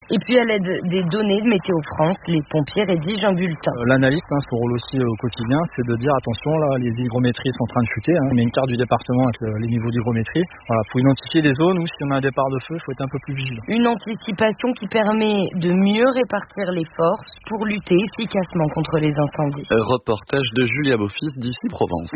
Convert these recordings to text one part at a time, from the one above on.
Et puis à l'aide des données de Météo France, les pompiers rédigent un bulletin. L'analyste, son rôle aussi au quotidien, c'est de dire attention, là, les hygrométries sont en train de chuter. On met une carte du département avec les niveaux d'hygrométrie. Voilà, pour identifier des zones où si on a un départ de feu, il faut être un peu plus vigilant. Une anticipation qui permet de mieux répartir les forces pour lutter efficacement contre les incendies. Reportage de Julia Beaufils d'ici Provence.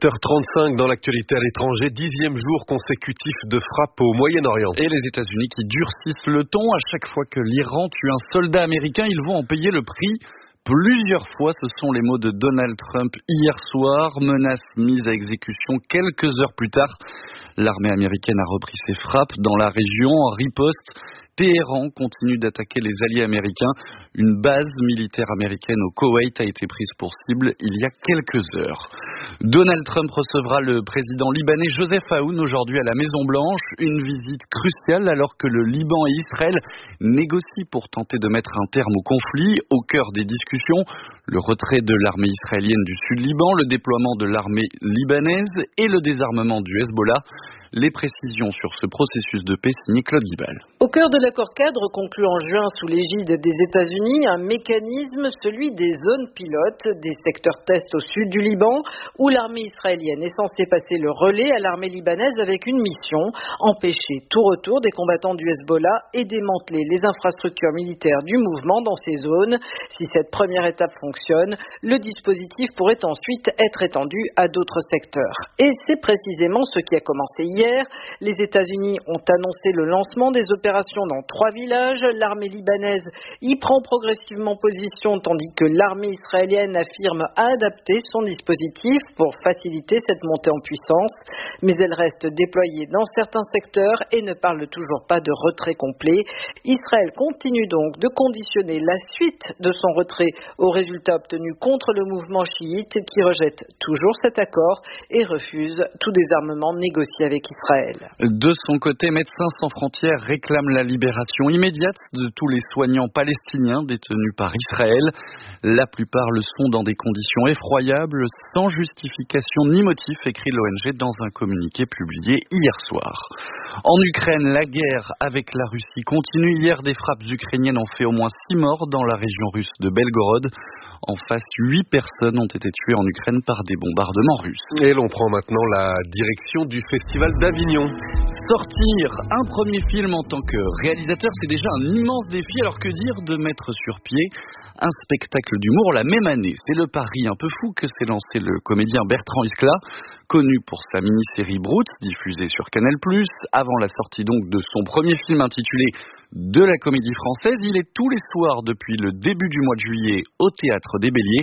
7h35 dans l'actualité à l'étranger, 10e jour consécutif de frappe au Moyen-Orient. Et les États-Unis qui durcissent le ton à chaque fois que l'Iran tue un soldat américain, ils vont en payer le prix. Plusieurs fois, ce sont les mots de Donald Trump hier soir, menace mise à exécution quelques heures plus tard. L'armée américaine a repris ses frappes dans la région en riposte. Téhéran continue d'attaquer les alliés américains. Une base militaire américaine au Koweït a été prise pour cible il y a quelques heures. Donald Trump recevra le président libanais Joseph Aoun aujourd'hui à la Maison-Blanche. Une visite cruciale alors que le Liban et Israël négocient pour tenter de mettre un terme au conflit. Au cœur des discussions, le retrait de l'armée israélienne du Sud-Liban, le déploiement de l'armée libanaise et le désarmement du Hezbollah. Les précisions sur ce processus de paix signé Claude Guibal. Au cœur de l'accord cadre conclu en juin sous l'égide des États-Unis, un mécanisme, celui des zones pilotes, des secteurs tests au sud du Liban, où l'armée israélienne est censée passer le relais à l'armée libanaise avec une mission, empêcher tout retour des combattants du Hezbollah et démanteler les infrastructures militaires du mouvement dans ces zones. Si cette première étape fonctionne, le dispositif pourrait ensuite être étendu à d'autres secteurs. Et c'est précisément ce qui a commencé hier. Les États-Unis ont annoncé le lancement des opérations dans 3 villages. L'armée libanaise y prend progressivement position, tandis que l'armée israélienne affirme adapter son dispositif pour faciliter cette montée en puissance. Mais elle reste déployée dans certains secteurs et ne parle toujours pas de retrait complet. Israël continue donc de conditionner la suite de son retrait aux résultats obtenus contre le mouvement chiite qui rejette toujours cet accord et refuse tout désarmement négocié avec Israël. De son côté, Médecins sans frontières réclame la libération immédiate de tous les soignants palestiniens détenus par Israël. La plupart le sont dans des conditions effroyables, sans justification ni motif, écrit l'ONG dans un communiqué publié hier soir. En Ukraine, la guerre avec la Russie continue. Hier, des frappes ukrainiennes ont fait au moins 6 morts dans la région russe de Belgorod. En face, 8 personnes ont été tuées en Ukraine par des bombardements russes. Et l'on prend maintenant la direction du Festival d'Avignon. Sortir un premier film en tant que réalisateur, c'est déjà un immense défi. Alors que dire de mettre sur pied un spectacle d'humour la même année? C'est le pari un peu fou que s'est lancé le comédien Bertrand Huskla, connu pour sa mini-série Brut, diffusée sur Canal+. Avant la sortie donc de son premier film intitulé De la Comédie Française, il est tous les soirs depuis le début du mois de juillet au Théâtre des Béliers.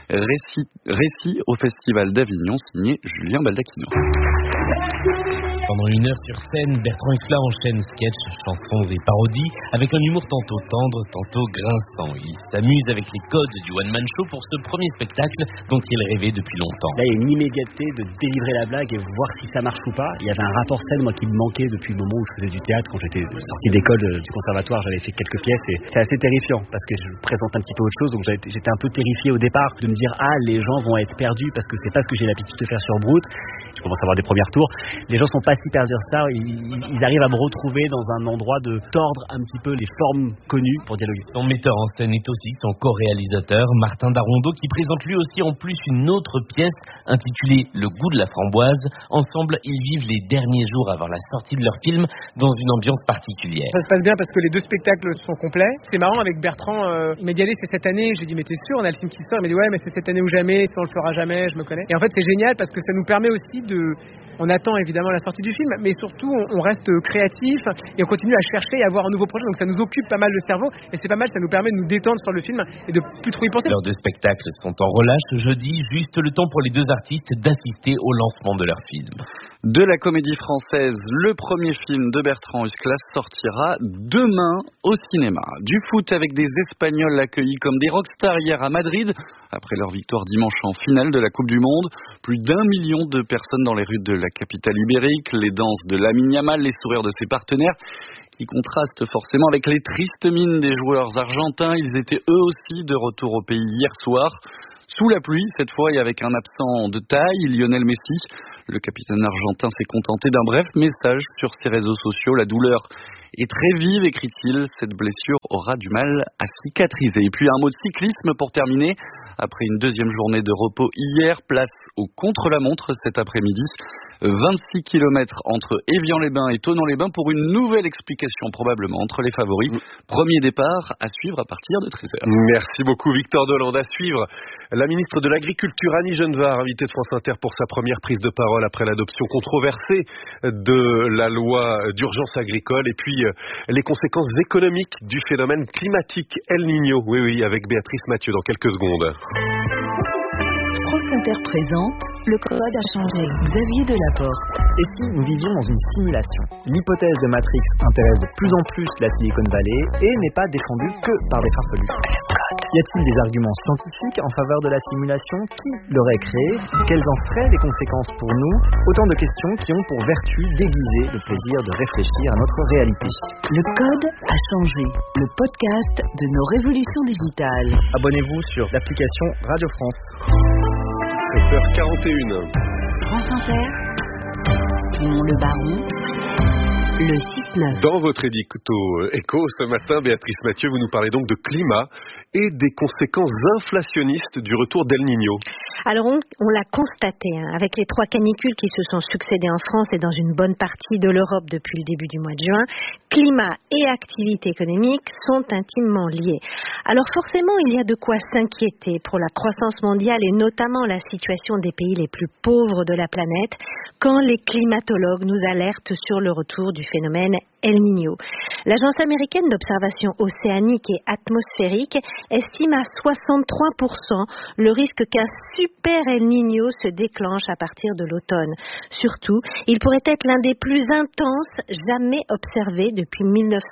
Récit au Festival d'Avignon, signé Julien Baldacchino. Pendant 1 heure sur scène, Bertrand Huskla enchaîne sketchs, chansons et parodies avec un humour tantôt tendre, tantôt grinçant. Il s'amuse avec les codes du one-man show pour ce premier spectacle dont il rêvait depuis longtemps. Là, il y a une immédiateté de délivrer la blague et voir si ça marche ou pas. Il y avait un rapport scène, moi, qui me manquait depuis le moment où je faisais du théâtre. Quand j'étais sorti d'école du conservatoire, j'avais fait quelques pièces et c'est assez terrifiant parce que je présente un petit peu autre chose. Donc j'étais un peu terrifié au départ de me dire les gens vont être perdus parce que c'est pas ce que j'ai l'habitude de faire sur Brut. Je commence à avoir des premiers retours. Les gens sont pas si perdus que ça. Ils arrivent à me retrouver dans un endroit de tordre un petit peu les formes connues pour dialoguer. Son metteur en scène est aussi son co-réalisateur, Martin Darondeau, qui présente lui aussi en plus une autre pièce intitulée Le goût de la framboise. Ensemble, ils vivent les derniers jours avant la sortie de leur film dans une ambiance particulière. Ça se passe bien parce que les 2 spectacles sont complets. C'est marrant avec Bertrand, il m'a dit allez, c'est cette année. J'ai dit mais t'es sûr, on a le film qui sort. Il m'a dit ouais, mais c'est cette année ou jamais, si on le fera jamais, je me connais. Et en fait c'est génial parce que ça nous permet aussi on attend évidemment la sortie du film, mais surtout on reste créatif et on continue à chercher et à avoir un nouveau projet. Donc ça nous occupe pas mal le cerveau et c'est pas mal, ça nous permet de nous détendre sur le film et de plus trop y penser. Leurs 2 spectacles sont en relâche jeudi, juste le temps pour les 2 artistes d'assister au lancement de leur film. De la Comédie Française, le premier film de Bertrand Huskla sortira demain au cinéma. Du foot avec des Espagnols accueillis comme des rockstars hier à Madrid, après leur victoire dimanche en finale de la Coupe du Monde. Plus d'1 million de personnes dans les rues de la capitale ibérique, les danses de Lamine Yamal, les sourires de ses partenaires, qui contrastent forcément avec les tristes mines des joueurs argentins. Ils étaient eux aussi de retour au pays hier soir. Sous la pluie, cette fois, et avec un absent de taille, Lionel Messi. Le capitaine argentin s'est contenté d'un bref message sur ses réseaux sociaux. La douleur est très vive, écrit-il. Cette blessure aura du mal à cicatriser. Et puis un mot de cyclisme pour terminer. Après une deuxième journée de repos hier, place au contre-la-montre cet après-midi. 26 km entre Évian-les-Bains et Thonon-les-Bains pour une nouvelle explication probablement entre les favoris. Premier départ à suivre à partir de 13h. Merci beaucoup Victor Dolande. À suivre, la ministre de l'Agriculture Annie Genevard, invitée de France Inter pour sa première prise de parole après l'adoption controversée de la loi d'urgence agricole et puis les conséquences économiques du phénomène climatique El Niño. Oui, avec Béatrice Mathieu dans quelques secondes. France Inter présente Le Code a changé. Xavier Delaporte. Et si nous vivions dans une simulation? L'hypothèse de Matrix intéresse de plus en plus la Silicon Valley et n'est pas défendue que par des farfelus. Y a-t-il des arguments scientifiques en faveur de la simulation? Qui l'aurait créée? Quelles en seraient les conséquences pour nous? Autant de questions qui ont pour vertu d'aiguiser le plaisir de réfléchir à notre réalité. Le Code a changé. Le podcast de nos révolutions digitales. Abonnez-vous sur l'application Radio France. 7h41. France Inter. Simon Le Baron. Le 6-9. Dans votre édito-écho ce matin, Béatrice Mathieu, vous nous parlez donc de climat et des conséquences inflationnistes du retour d'El Niño. Alors on l'a constaté avec les 3 canicules qui se sont succédées en France et dans une bonne partie de l'Europe depuis le début du mois de juin, climat et activité économique sont intimement liés. Alors forcément, il y a de quoi s'inquiéter pour la croissance mondiale et notamment la situation des pays les plus pauvres de la planète quand les climatologues nous alertent sur le retour du phénomène El Niño. L'Agence américaine d'observation océanique et atmosphérique estime à 63% le risque qu'un super El Niño se déclenche à partir de l'automne. Surtout, il pourrait être l'un des plus intenses jamais observés depuis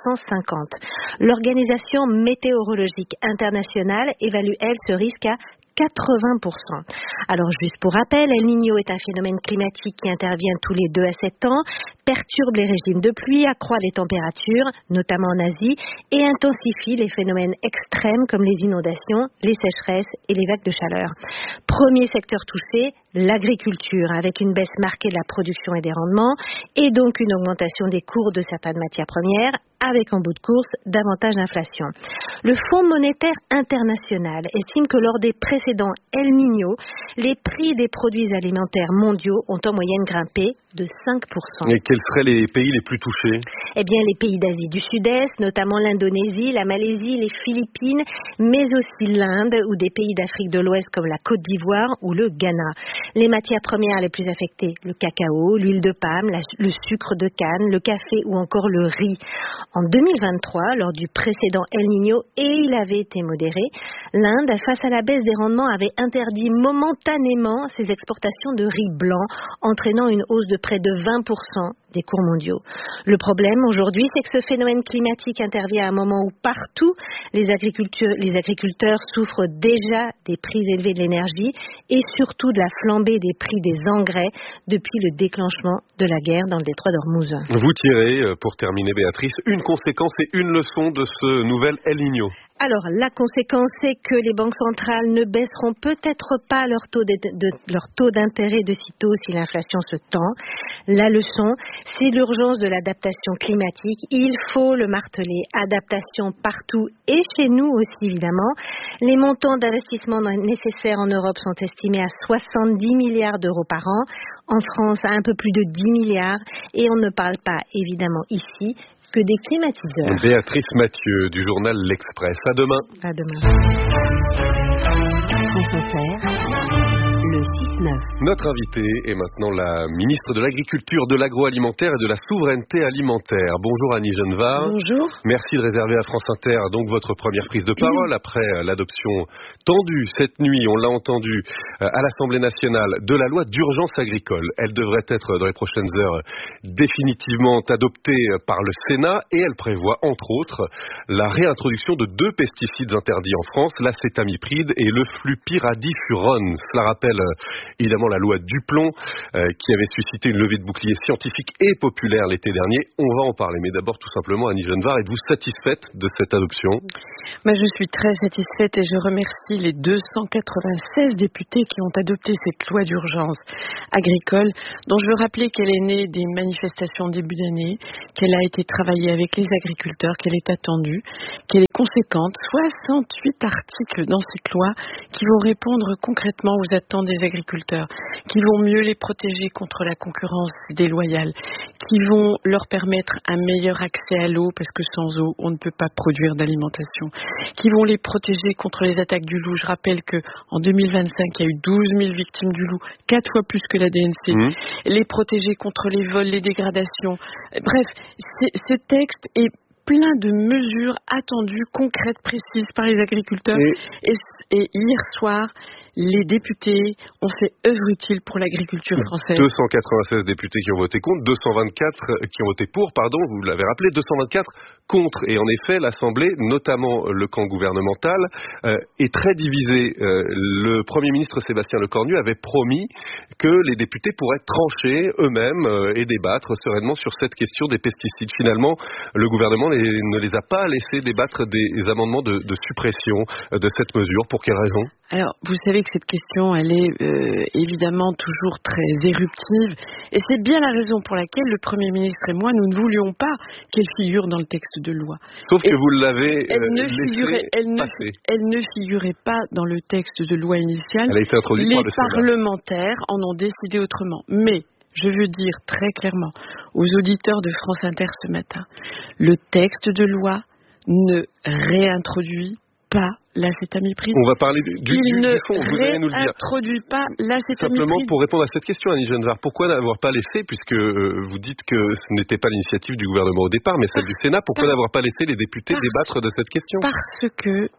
1950. L'Organisation météorologique internationale évalue, elle, ce risque à 80%. Alors, juste pour rappel, El Niño est un phénomène climatique qui intervient tous les 2 à 7 ans, perturbe les régimes de pluie, accroît les températures, notamment en Asie, et intensifie les phénomènes extrêmes comme les inondations, les sécheresses et les vagues de chaleur. Premier secteur touché, l'agriculture, avec une baisse marquée de la production et des rendements, et donc une augmentation des cours de certaines matières premières, avec en bout de course davantage d'inflation. Le Fonds monétaire international estime que lors des précédents El Niño, les prix des produits alimentaires mondiaux ont en moyenne grimpé de 5%. Et quels seraient les pays les plus touchés? Eh bien, les pays d'Asie du Sud-Est, notamment l'Indonésie, la Malaisie, les Philippines, mais aussi l'Inde ou des pays d'Afrique de l'Ouest comme la Côte d'Ivoire ou le Ghana. Les matières premières les plus affectées, le cacao, l'huile de palme, le sucre de canne, le café ou encore le riz. En 2023, lors du précédent El Niño, et il avait été modéré, l'Inde, face à la baisse des rendements, avait interdit momentanément ses exportations de riz blanc, entraînant une hausse de près de 20% des cours mondiaux. Le problème aujourd'hui, c'est que ce phénomène climatique intervient à un moment où partout les agriculteurs souffrent déjà des prix élevés de l'énergie et surtout de la flambée des prix des engrais depuis le déclenchement de la guerre dans le détroit d'Ormuz. Vous tirez, pour terminer Béatrice, une conséquence et une leçon de ce nouvel El Niño. Alors, la conséquence, c'est que les banques centrales ne baisseront peut-être pas leur taux d'intérêt de sitôt si l'inflation se tend. La leçon, c'est l'urgence de l'adaptation climatique. Il faut le marteler. Adaptation partout et chez nous aussi, évidemment. Les montants d'investissement nécessaires en Europe sont estimés à 70 milliards d'euros par an. En France, à un peu plus de 10 milliards. Et on ne parle pas, évidemment, ici, que des climatiseurs. Béatrice Mathieu du journal L'Express. À demain. À demain. France Inter. Le 6-9. Notre invitée est maintenant la ministre de l'Agriculture, de l'Agroalimentaire et de la Souveraineté Alimentaire. Bonjour Annie Genevard. Bonjour. Merci de réserver à France Inter donc votre première prise de parole après l'adoption tendue cette nuit, on l'a entendu, à l'Assemblée nationale de la loi d'urgence agricole. Elle devrait être dans les prochaines heures définitivement adoptée par le Sénat et elle prévoit entre autres la réintroduction de 2 pesticides interdits en France, l'acétamipride et le flupyradifurone. Cela rappelle évidemment la loi Duplon qui avait suscité une levée de bouclier scientifique et populaire l'été dernier. On va en parler, mais d'abord tout simplement Annie Genevard, êtes-vous satisfaite de cette adoption ? Moi, je suis très satisfaite et je remercie les 296 députés qui ont adopté cette loi d'urgence agricole, dont je veux rappeler qu'elle est née des manifestations de début d'année, qu'elle a été travaillée avec les agriculteurs, qu'elle est attendue, qu'elle est conséquente. 68 articles dans cette loi qui vont répondre concrètement aux attentes des agriculteurs, qui vont mieux les protéger contre la concurrence déloyale, qui vont leur permettre un meilleur accès à l'eau, parce que sans eau, on ne peut pas produire d'alimentation, qui vont les protéger contre les attaques du loup. Je rappelle qu'en 2025, il y a eu 12 000 victimes du loup, 4 fois plus que la DNC. Les protéger contre les vols, les dégradations. Bref, ce texte est plein de mesures attendues, concrètes, précises par les agriculteurs. Et hier soir, les députés ont fait œuvre utile pour l'agriculture française. 296 députés qui ont voté contre, 224 qui ont voté pour, vous l'avez rappelé, 224 contre. Et en effet, l'Assemblée, notamment le camp gouvernemental, est très divisé. Le Premier ministre Sébastien Lecornu avait promis que les députés pourraient trancher eux-mêmes et débattre sereinement sur cette question des pesticides. Finalement, le gouvernement ne les a pas laissés débattre des amendements de suppression de cette mesure. Pour quelle raison ? Alors, vous savez que cette question, elle est évidemment toujours très éruptive. Et c'est bien la raison pour laquelle le Premier ministre et moi, nous ne voulions pas qu'elle figure dans le texte de loi. Sauf que vous l'avez elle ne figurait pas dans le texte de loi initial. Elle a été introduite par le Sénat. Les parlementaires en ont décidé autrement. Mais, je veux dire très clairement aux auditeurs de France Inter ce matin, le texte de loi ne réintroduit pas l'acétamipride. On va parler du fond, vous allez nous le dire. Il ne réintroduit pas l'acétamipride. Simplement pour répondre à cette question, Annie Genevard, pourquoi n'avoir pas laissé, puisque vous dites que ce n'était pas l'initiative du gouvernement au départ, mais celle du Sénat, pourquoi n'avoir pas laissé les députés débattre de cette question ? Parce que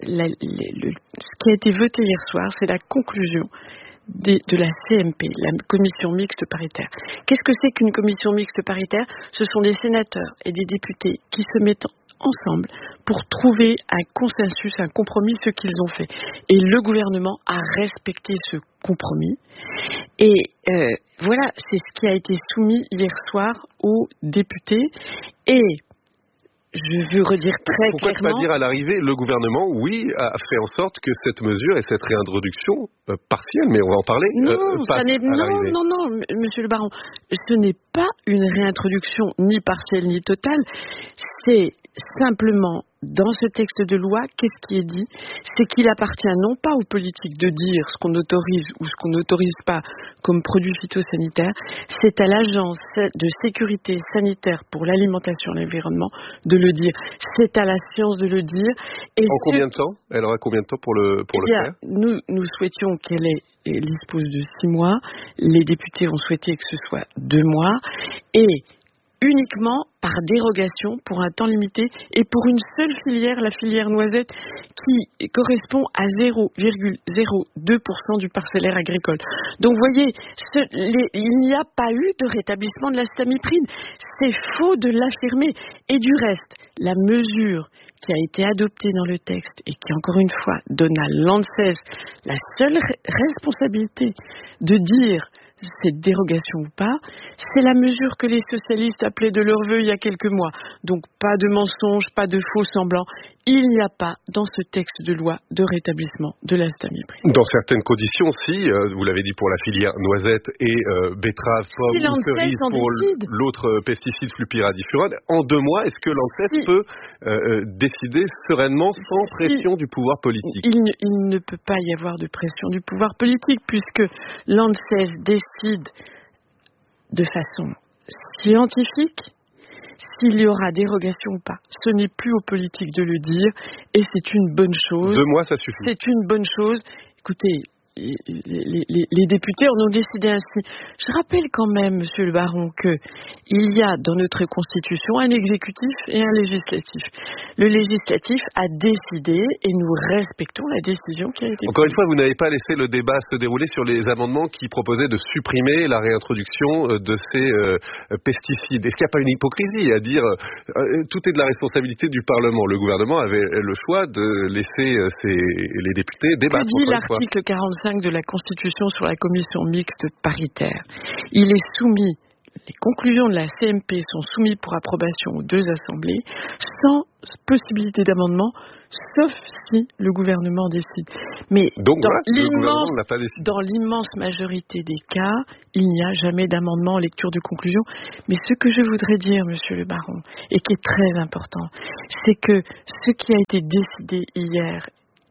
ce qui a été voté hier soir, c'est la conclusion de la CMP, la commission mixte paritaire. Qu'est-ce que c'est qu'une commission mixte paritaire ? Ce sont des sénateurs et des députés qui se mettent ensemble pour trouver un consensus, un compromis, ce qu'ils ont fait. Et le gouvernement a respecté ce compromis. Et voilà, c'est ce qui a été soumis hier soir aux députés. Et je veux redire très Pourquoi clairement... Pourquoi pas dire à l'arrivée, le gouvernement, oui, a fait en sorte que cette mesure et cette réintroduction partielle, mais on va en parler, Non, monsieur le baron, ce n'est pas une réintroduction ni partielle ni totale, c'est simplement, dans ce texte de loi, qu'est-ce qui est dit ? C'est qu'il appartient non pas aux politiques de dire ce qu'on autorise ou ce qu'on n'autorise pas comme produits phytosanitaires, c'est à l'Agence de sécurité sanitaire pour l'alimentation et l'environnement de le dire. C'est à la science de le dire. Et combien de temps ? Elle aura combien de temps pour le faire ? Nous souhaitions qu'elle dispose de 6 mois. Les députés ont souhaité que ce soit 2 mois. Et uniquement par dérogation pour un temps limité et pour une seule filière, la filière noisette, qui correspond à 0,02% du parcellaire agricole. Donc vous voyez, il n'y a pas eu de rétablissement de l'acétamipride. C'est faux de l'affirmer. Et du reste, la mesure qui a été adoptée dans le texte et qui, encore une fois, donne à l'ANSES la seule responsabilité de dire cette dérogation ou pas, c'est la mesure que les socialistes appelaient de leur vœu il y a quelques mois. Donc pas de mensonges, pas de faux semblants. Il n'y a pas dans ce texte de loi de rétablissement de l'acétamipride. Dans certaines conditions, si, vous l'avez dit pour la filière noisette et betterave, pomme ou cerise pour l'autre pesticide flupiradifurone, en 2 mois, est-ce que l'ANSES peut décider sereinement sans pression du pouvoir politique ? Il ne peut pas y avoir de pression du pouvoir politique puisque l'ANSES décide de façon scientifique s'il y aura dérogation ou pas. Ce n'est plus aux politiques de le dire et c'est une bonne chose. 2 mois, ça suffit. C'est une bonne chose. Écoutez, les députés en ont décidé ainsi. Je rappelle quand même, monsieur le baron, qu'il y a dans notre Constitution un exécutif et un législatif. Le législatif a décidé et nous respectons la décision qui a été prise. Encore une fois, vous n'avez pas laissé le débat se dérouler sur les amendements qui proposaient de supprimer la réintroduction de ces pesticides. Est-ce qu'il n'y a pas une hypocrisie à dire tout est de la responsabilité du Parlement ? Le gouvernement avait le choix de laisser les députés débattre. Que dit l'article 45 de la Constitution sur la commission mixte paritaire ? Il est soumis, les conclusions de la CMP sont soumises pour approbation aux deux assemblées sans possibilité d'amendement, sauf si le gouvernement décide. Mais donc, le gouvernement n'a pas décidé. Dans l'immense majorité des cas, il n'y a jamais d'amendement en lecture de conclusion. Mais ce que je voudrais dire, monsieur le baron, et qui est très important, c'est que ce qui a été décidé hier,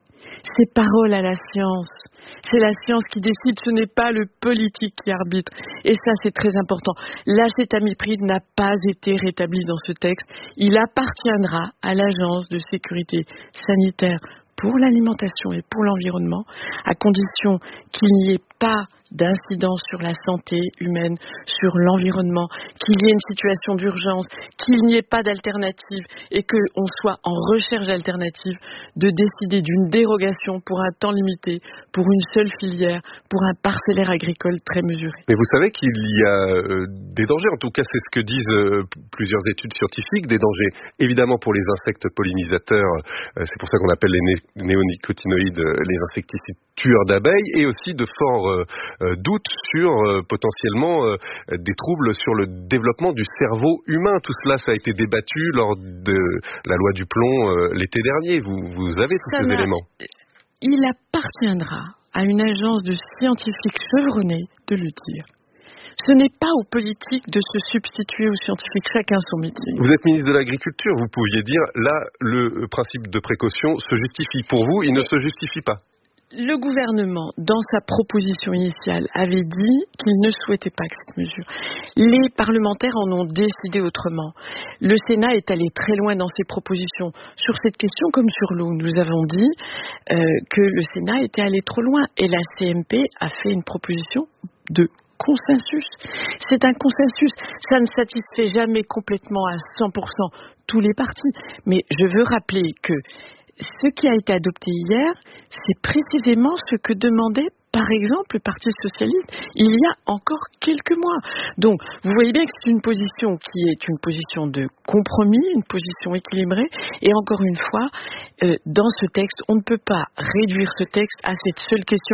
c'est parole à la science. C'est la science qui décide, ce n'est pas le politique qui arbitre. Et ça, c'est très important. L'acétamipride n'a pas été rétabli dans ce texte. Il appartiendra à l'Agence de sécurité sanitaire pour l'alimentation et pour l'environnement, à condition qu'il n'y ait pas d'incidence sur la santé humaine, sur l'environnement, qu'il y ait une situation d'urgence, qu'il n'y ait pas d'alternative et qu'on soit en recherche d'alternative, de décider d'une dérogation pour un temps limité, pour une seule filière, pour un parcellaire agricole très mesuré. Mais vous savez qu'il y a des dangers, en tout cas c'est ce que disent plusieurs études scientifiques, des dangers évidemment pour les insectes pollinisateurs, c'est pour ça qu'on appelle les néonicotinoïdes les insecticides tueurs d'abeilles, et aussi de forts doutes sur potentiellement des troubles sur le développement du cerveau humain. Tout cela, ça a été débattu lors de la loi du plomb l'été dernier. Vous avez tous ces éléments. Il appartiendra à une agence de scientifiques chevronnés de le dire. Ce n'est pas aux politiques de se substituer aux scientifiques, chacun son métier. Vous êtes ministre de l'Agriculture, vous pouviez dire, là, le principe de précaution se justifie. Pour vous, il ne se justifie pas. Le gouvernement, dans sa proposition initiale, avait dit qu'il ne souhaitait pas cette mesure. Les parlementaires en ont décidé autrement. Le Sénat est allé très loin dans ses propositions. Sur cette question, comme sur l'eau, nous avons dit que le Sénat était allé trop loin. Et la CMP a fait une proposition de consensus. C'est un consensus. Ça ne satisfait jamais complètement à 100% tous les partis. Mais je veux rappeler que ce qui a été adopté hier, c'est précisément ce que demandait, par exemple, le Parti socialiste il y a encore quelques mois. Donc, vous voyez bien que c'est une position qui est une position de compromis, une position équilibrée. Et encore une fois, dans ce texte, on ne peut pas réduire ce texte à cette seule question.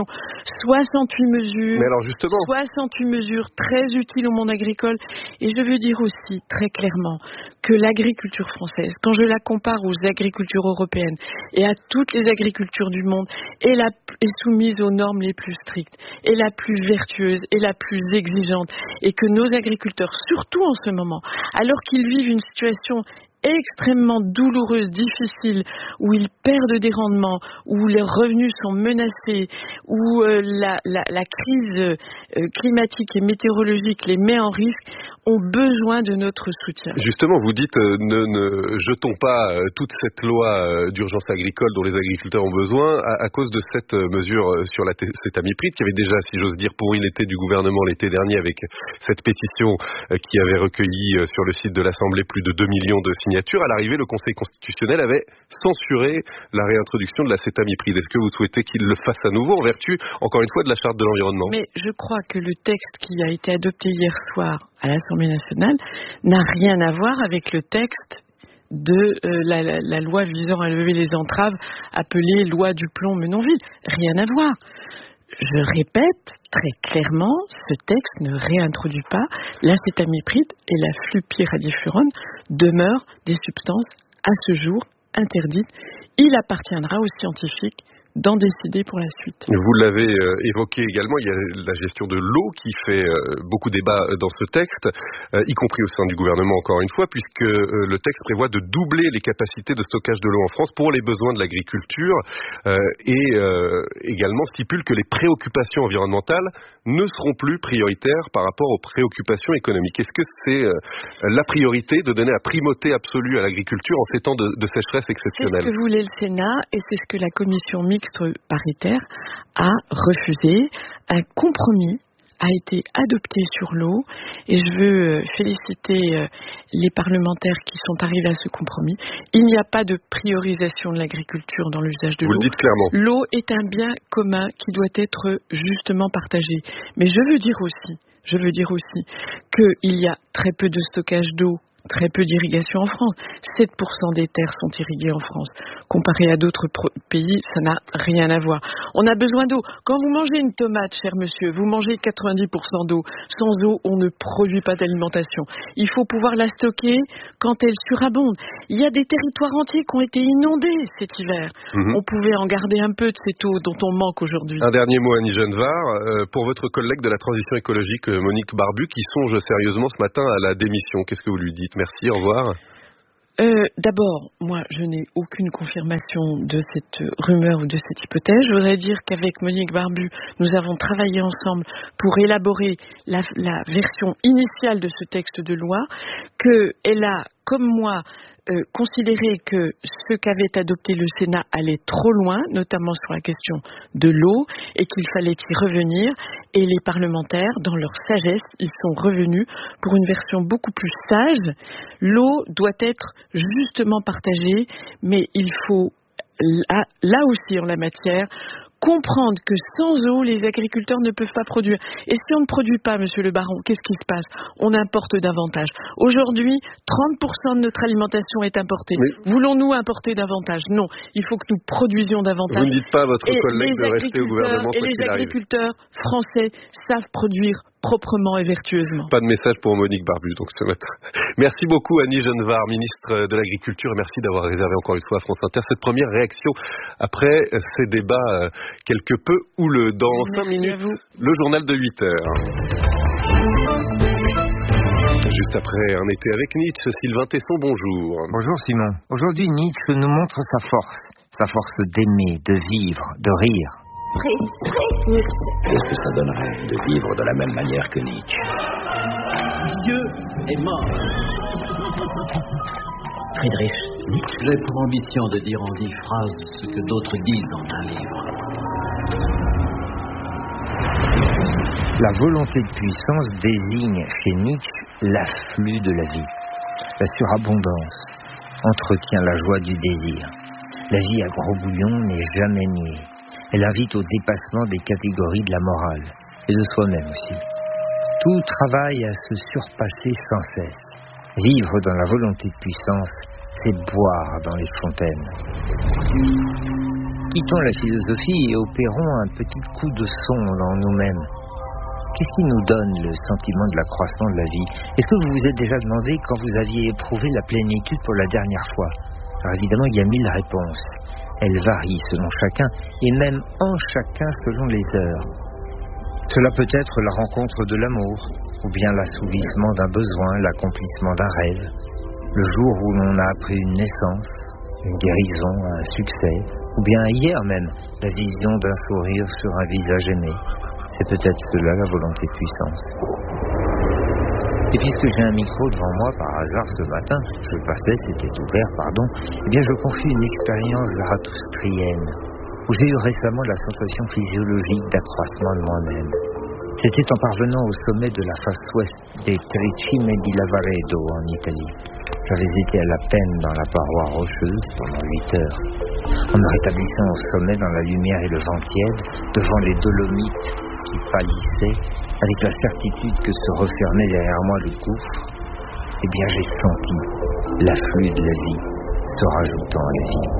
68 mesures, mais alors justement, 68 mesures très utiles au monde agricole. Et je veux dire aussi très clairement que l'agriculture française, quand je la compare aux agricultures européennes et à toutes les agricultures du monde, est soumise aux normes les plus stricte, et la plus vertueuse, et la plus exigeante, et que nos agriculteurs, surtout en ce moment, alors qu'ils vivent une situation extrêmement douloureuse, difficile, où ils perdent des rendements, où leurs revenus sont menacés, où la crise climatique et météorologique les met en risque, ont besoin de notre soutien. Justement, vous dites ne jetons pas toute cette loi d'urgence agricole dont les agriculteurs ont besoin à cause de cette mesure sur l'acétamipride qui avait déjà, si j'ose dire, pourri l'été du gouvernement l'été dernier avec cette pétition qui avait recueilli sur le site de l'Assemblée plus de 2 millions de signatures. À l'arrivée, le Conseil constitutionnel avait censuré la réintroduction de l'acétamipride. Est-ce que vous souhaitez qu'il le fasse à nouveau en vertu, encore une fois, de la Charte de l'environnement ? Mais je crois que le texte qui a été adopté hier soir à l'Assemblée nationale n'a rien à voir avec le texte de la loi visant à lever les entraves appelée loi du plomb Menonville. Rien à voir. Je répète très clairement, ce texte ne réintroduit pas l'acétamipride et la flupyradifurone demeurent des substances à ce jour interdites. Il appartiendra aux scientifiques d'en décider pour la suite. Vous l'avez évoqué également, il y a la gestion de l'eau qui fait beaucoup débat dans ce texte, y compris au sein du gouvernement encore une fois, puisque le texte prévoit de doubler les capacités de stockage de l'eau en France pour les besoins de l'agriculture et également stipule que les préoccupations environnementales ne seront plus prioritaires par rapport aux préoccupations économiques. Est-ce que c'est la priorité de donner la primauté absolue à l'agriculture en ces temps de sécheresse exceptionnelle ? C'est ce que voulait le Sénat et c'est ce que la commission mixte paritaire a refusé. Un compromis a été adopté sur l'eau et je veux féliciter les parlementaires qui sont arrivés à ce compromis. Il n'y a pas de priorisation de l'agriculture dans l'usage de l'eau. Vous le dites clairement. L'eau est un bien commun qui doit être justement partagé. Mais je veux dire aussi qu'il y a très peu de stockage d'eau, très peu d'irrigation en France. 7% des terres sont irriguées en France. Comparé à d'autres pays, ça n'a rien à voir. On a besoin d'eau. Quand vous mangez une tomate, cher monsieur, vous mangez 90% d'eau. Sans eau, on ne produit pas d'alimentation. Il faut pouvoir la stocker quand elle surabonde. Il y a des territoires entiers qui ont été inondés cet hiver. On pouvait en garder un peu de cette eau dont on manque aujourd'hui. Un dernier mot, Annie Genevard, pour votre collègue de la transition écologique, Monique Barbu, qui songe sérieusement ce matin à la démission. Qu'est-ce que vous lui dites? Merci, au revoir. D'abord, moi, je n'ai aucune confirmation de cette rumeur ou de cette hypothèse. Je voudrais dire qu'avec Monique Barbu, nous avons travaillé ensemble pour élaborer la version initiale de ce texte de loi, qu'elle a, comme moi, considérer que ce qu'avait adopté le Sénat allait trop loin, notamment sur la question de l'eau, et qu'il fallait y revenir. Et les parlementaires, dans leur sagesse, ils sont revenus pour une version beaucoup plus sage. L'eau doit être justement partagée, mais il faut, là aussi en la matière, comprendre que sans eau, les agriculteurs ne peuvent pas produire. Et si on ne produit pas, monsieur le baron, qu'est-ce qui se passe? On importe davantage. Aujourd'hui, 30% de notre alimentation est importée. Mais voulons-nous importer davantage? Non. Il faut que nous produisions davantage. Vous ne dites pas à votre collègue de rester au gouvernement. Et les agriculteurs français savent produire proprement et vertueusement. Pas de message pour Monique Barbu, donc ce matin. Merci beaucoup Annie Genevard, ministre de l'Agriculture, et merci d'avoir réservé encore une fois à France Inter cette première réaction après ces débats quelque peu houleux. Dans 5 minutes, le journal de 8 heures. Juste après un été avec Nietzsche, Sylvain Tesson, bonjour. Bonjour Simon. Aujourd'hui, Nietzsche nous montre sa force d'aimer, de vivre, de rire. Qu'est-ce que ça donnerait de vivre de la même manière que Nietzsche? Dieu est mort. Friedrich Nietzsche. J'ai pour ambition de dire en 10 phrases ce que d'autres disent dans un livre. La volonté de puissance désigne chez Nietzsche l'afflux de la vie. La surabondance entretient la joie du désir. La vie à gros bouillon n'est jamais niée. Elle invite au dépassement des catégories de la morale et de soi-même aussi. Tout travaille à se surpasser sans cesse. Vivre dans la volonté de puissance, c'est boire dans les fontaines. Quittons la philosophie et opérons un petit coup de sonde en nous-mêmes. Qu'est-ce qui nous donne le sentiment de l'accroissement de la vie? Est-ce que vous vous êtes déjà demandé quand vous aviez éprouvé la plénitude pour la dernière fois? Alors évidemment, il y a 1000 réponses. Elles varient selon chacun et même en chacun selon les heures. Cela peut être la rencontre de l'amour, ou bien l'assouvissement d'un besoin, l'accomplissement d'un rêve, le jour où l'on a appris une naissance, une guérison, un succès, ou bien hier même, la vision d'un sourire sur un visage aimé. C'est peut-être cela la volonté de puissance. Et puisque j'ai un micro devant moi par hasard ce matin, je passais, c'était ouvert, eh bien je confie une expérience zarathustrienne, où j'ai eu récemment la sensation physiologique d'accroissement de moi-même. C'était en parvenant au sommet de la face ouest des Trecime di Lavaredo en Italie. J'avais été à la peine dans la paroi rocheuse pendant 8 heures. En me rétablissant au sommet dans la lumière et le vent tiède, devant les Dolomites qui pâlissaient, avec la certitude que se refermait derrière moi le gouffre, eh bien j'ai senti l'afflux de la vie se rajoutant à la vie.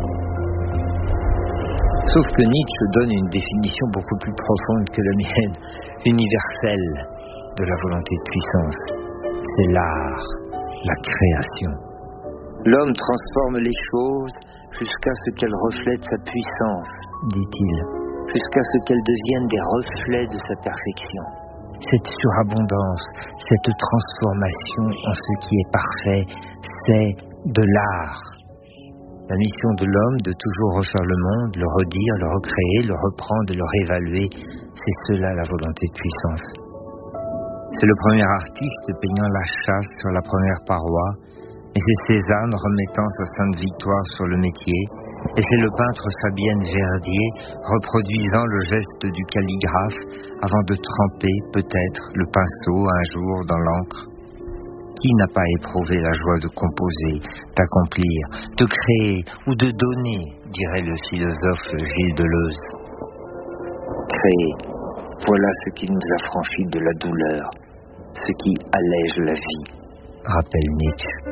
Sauf que Nietzsche donne une définition beaucoup plus profonde que la mienne, universelle, de la volonté de puissance. C'est l'art, la création. L'homme transforme les choses jusqu'à ce qu'elles reflètent sa puissance, dit-il, jusqu'à ce qu'elles deviennent des reflets de sa perfection. Cette surabondance, cette transformation en ce qui est parfait, c'est de l'art. La mission de l'homme de toujours refaire le monde, le redire, le recréer, le reprendre, le réévaluer, c'est cela la volonté de puissance. C'est le premier artiste peignant la chasse sur la première paroi, et c'est Cézanne remettant sa sainte victoire sur le métier, et c'est le peintre Fabienne Verdier reproduisant le geste du calligraphe avant de tremper peut-être le pinceau un jour dans l'encre. Qui n'a pas éprouvé la joie de composer, d'accomplir, de créer ou de donner, dirait le philosophe Gilles Deleuze. Créer, voilà ce qui nous affranchit de la douleur, ce qui allège la vie, rappelle Nietzsche.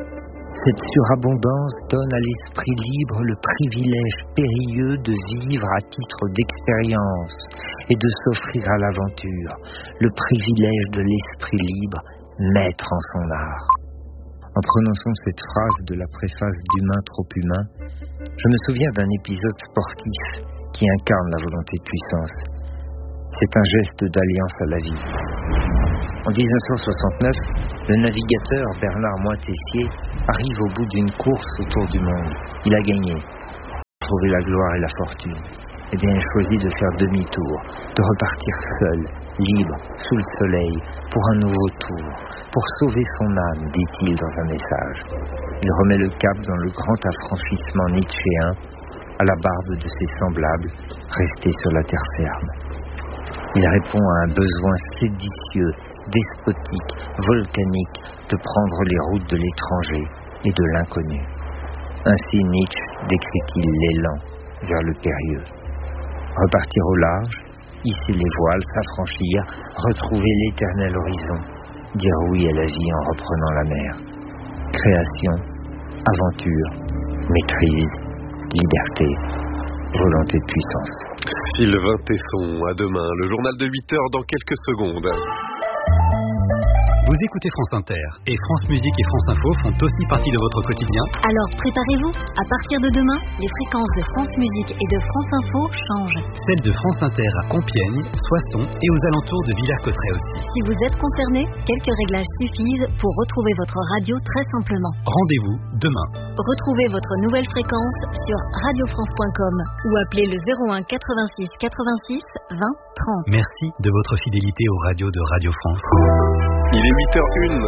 Cette surabondance donne à l'esprit libre le privilège périlleux de vivre à titre d'expérience et de s'offrir à l'aventure, le privilège de l'esprit libre, maître en son art. En prononçant cette phrase de la préface d'Humain trop humain, je me souviens d'un épisode sportif qui incarne la volonté de puissance. C'est un geste d'alliance à la vie. En 1969, le navigateur Bernard Moitessier arrive au bout d'une course autour du monde. Il a gagné, trouvé la gloire et la fortune. Eh bien, il choisit de faire demi-tour, de repartir seul, libre, sous le soleil, pour un nouveau tour, pour sauver son âme, dit-il dans un message. Il remet le cap dans le grand affranchissement nietzschéen, à la barbe de ses semblables, restés sur la terre ferme. Il répond à un besoin séditieux, despotique, volcanique, de prendre les routes de l'étranger et de l'inconnu. Ainsi Nietzsche décrit-il l'élan vers le périlleux. Repartir au large, hisser les voiles, s'affranchir, retrouver l'éternel horizon, dire oui à la vie en reprenant la mer. Création, aventure, maîtrise, liberté, volonté de puissance. Sylvain Tesson, à demain. Le journal de 8h dans quelques secondes. Vous écoutez France Inter et France Musique et France Info font aussi partie de votre quotidien. Alors préparez-vous, à partir de demain, les fréquences de France Musique et de France Info changent. Celles de France Inter à Compiègne, Soissons et aux alentours de Villers-Cotterêts aussi. Si vous êtes concerné, quelques réglages suffisent pour retrouver votre radio très simplement. Rendez-vous demain. Retrouvez votre nouvelle fréquence sur radiofrance.com ou appelez le 01 86 86 20 30. Merci de votre fidélité aux radios de Radio France. Il est 8h01.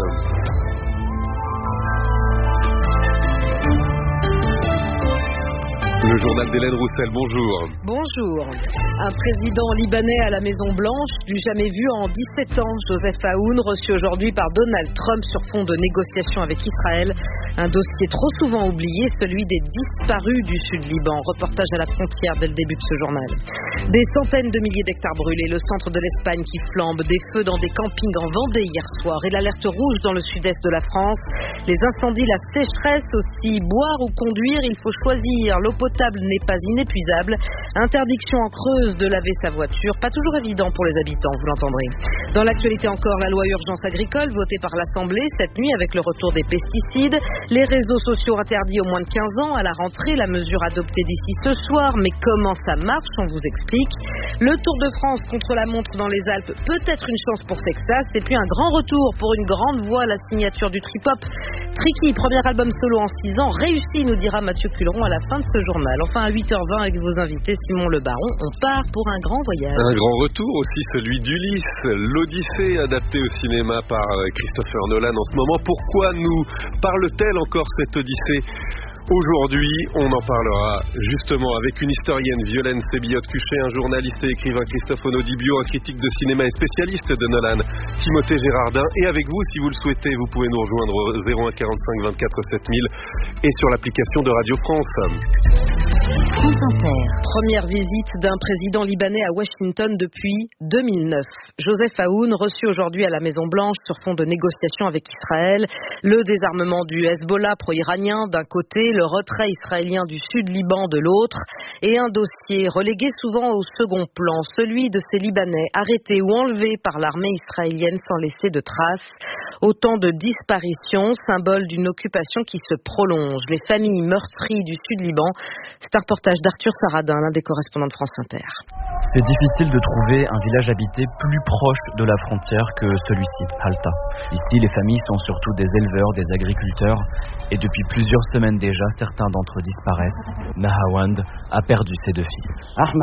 Le journal d'Hélène Roussel, bonjour. Bonjour. Un président libanais à la Maison-Blanche, du jamais vu en 17 ans, Joseph Aoun, reçu aujourd'hui par Donald Trump sur fond de négociations avec Israël. Un dossier trop souvent oublié, celui des disparus du Sud-Liban. Reportage à la frontière dès le début de ce journal. Des centaines de milliers d'hectares brûlés, le centre de l'Espagne qui flambe, des feux dans des campings en Vendée hier soir et l'alerte rouge dans le sud-est de la France. Les incendies, la sécheresse aussi. Boire ou conduire, il faut choisir. L'eau potable n'est pas inépuisable. Interdiction en Creuse de laver sa voiture. Pas toujours évident pour les habitants, vous l'entendrez. Dans l'actualité encore, la loi urgence agricole votée par l'Assemblée cette nuit avec le retour des pesticides. Les réseaux sociaux interdits aux moins de 15 ans. À la rentrée, la mesure adoptée d'ici ce soir. Mais comment ça marche? On vous explique. Le Tour de France contre la montre dans les Alpes. Peut-être une chance pour Sexas. Et puis un grand retour pour une grande voix, la signature du trip-hop. Tricky, premier album solo en 6 ans. Réussi, nous dira Mathieu Culeron à la fin de ce journal. Enfin, à 8h20 avec vos invités, Simon Le Baron, on part pour un grand voyage. Un grand retour aussi, celui d'Ulysse, l'Odyssée, adapté au cinéma par Christopher Nolan en ce moment. Pourquoi nous parle-t-elle encore cette Odyssée ? Aujourd'hui, on en parlera justement avec une historienne, Violaine Sébillotte-Cuchet, un journaliste et écrivain, Christophe Onodibio, un critique de cinéma et spécialiste de Nolan, Timothée Gérardin. Et avec vous, si vous le souhaitez, vous pouvez nous rejoindre au 01 45 24 7000 et sur l'application de Radio France. France Inter. Première visite d'un président libanais à Washington depuis 2009. Joseph Aoun, reçu aujourd'hui à la Maison-Blanche sur fond de négociations avec Israël. Le désarmement du Hezbollah pro-iranien d'un côté, le retrait israélien du Sud-Liban de l'autre, et un dossier relégué souvent au second plan, celui de ces Libanais arrêtés ou enlevés par l'armée israélienne sans laisser de traces. Autant de disparitions, symbole d'une occupation qui se prolonge. Les familles meurtries du Sud-Liban. C'est un reportage d'Arthur Saradin, l'un des correspondants de France Inter. C'est difficile de trouver un village habité plus proche de la frontière que celui-ci, Halta. Ici, les familles sont surtout des éleveurs, des agriculteurs, et depuis plusieurs semaines déjà, certains d'entre eux disparaissent. Nahawand a perdu ses 2 fils.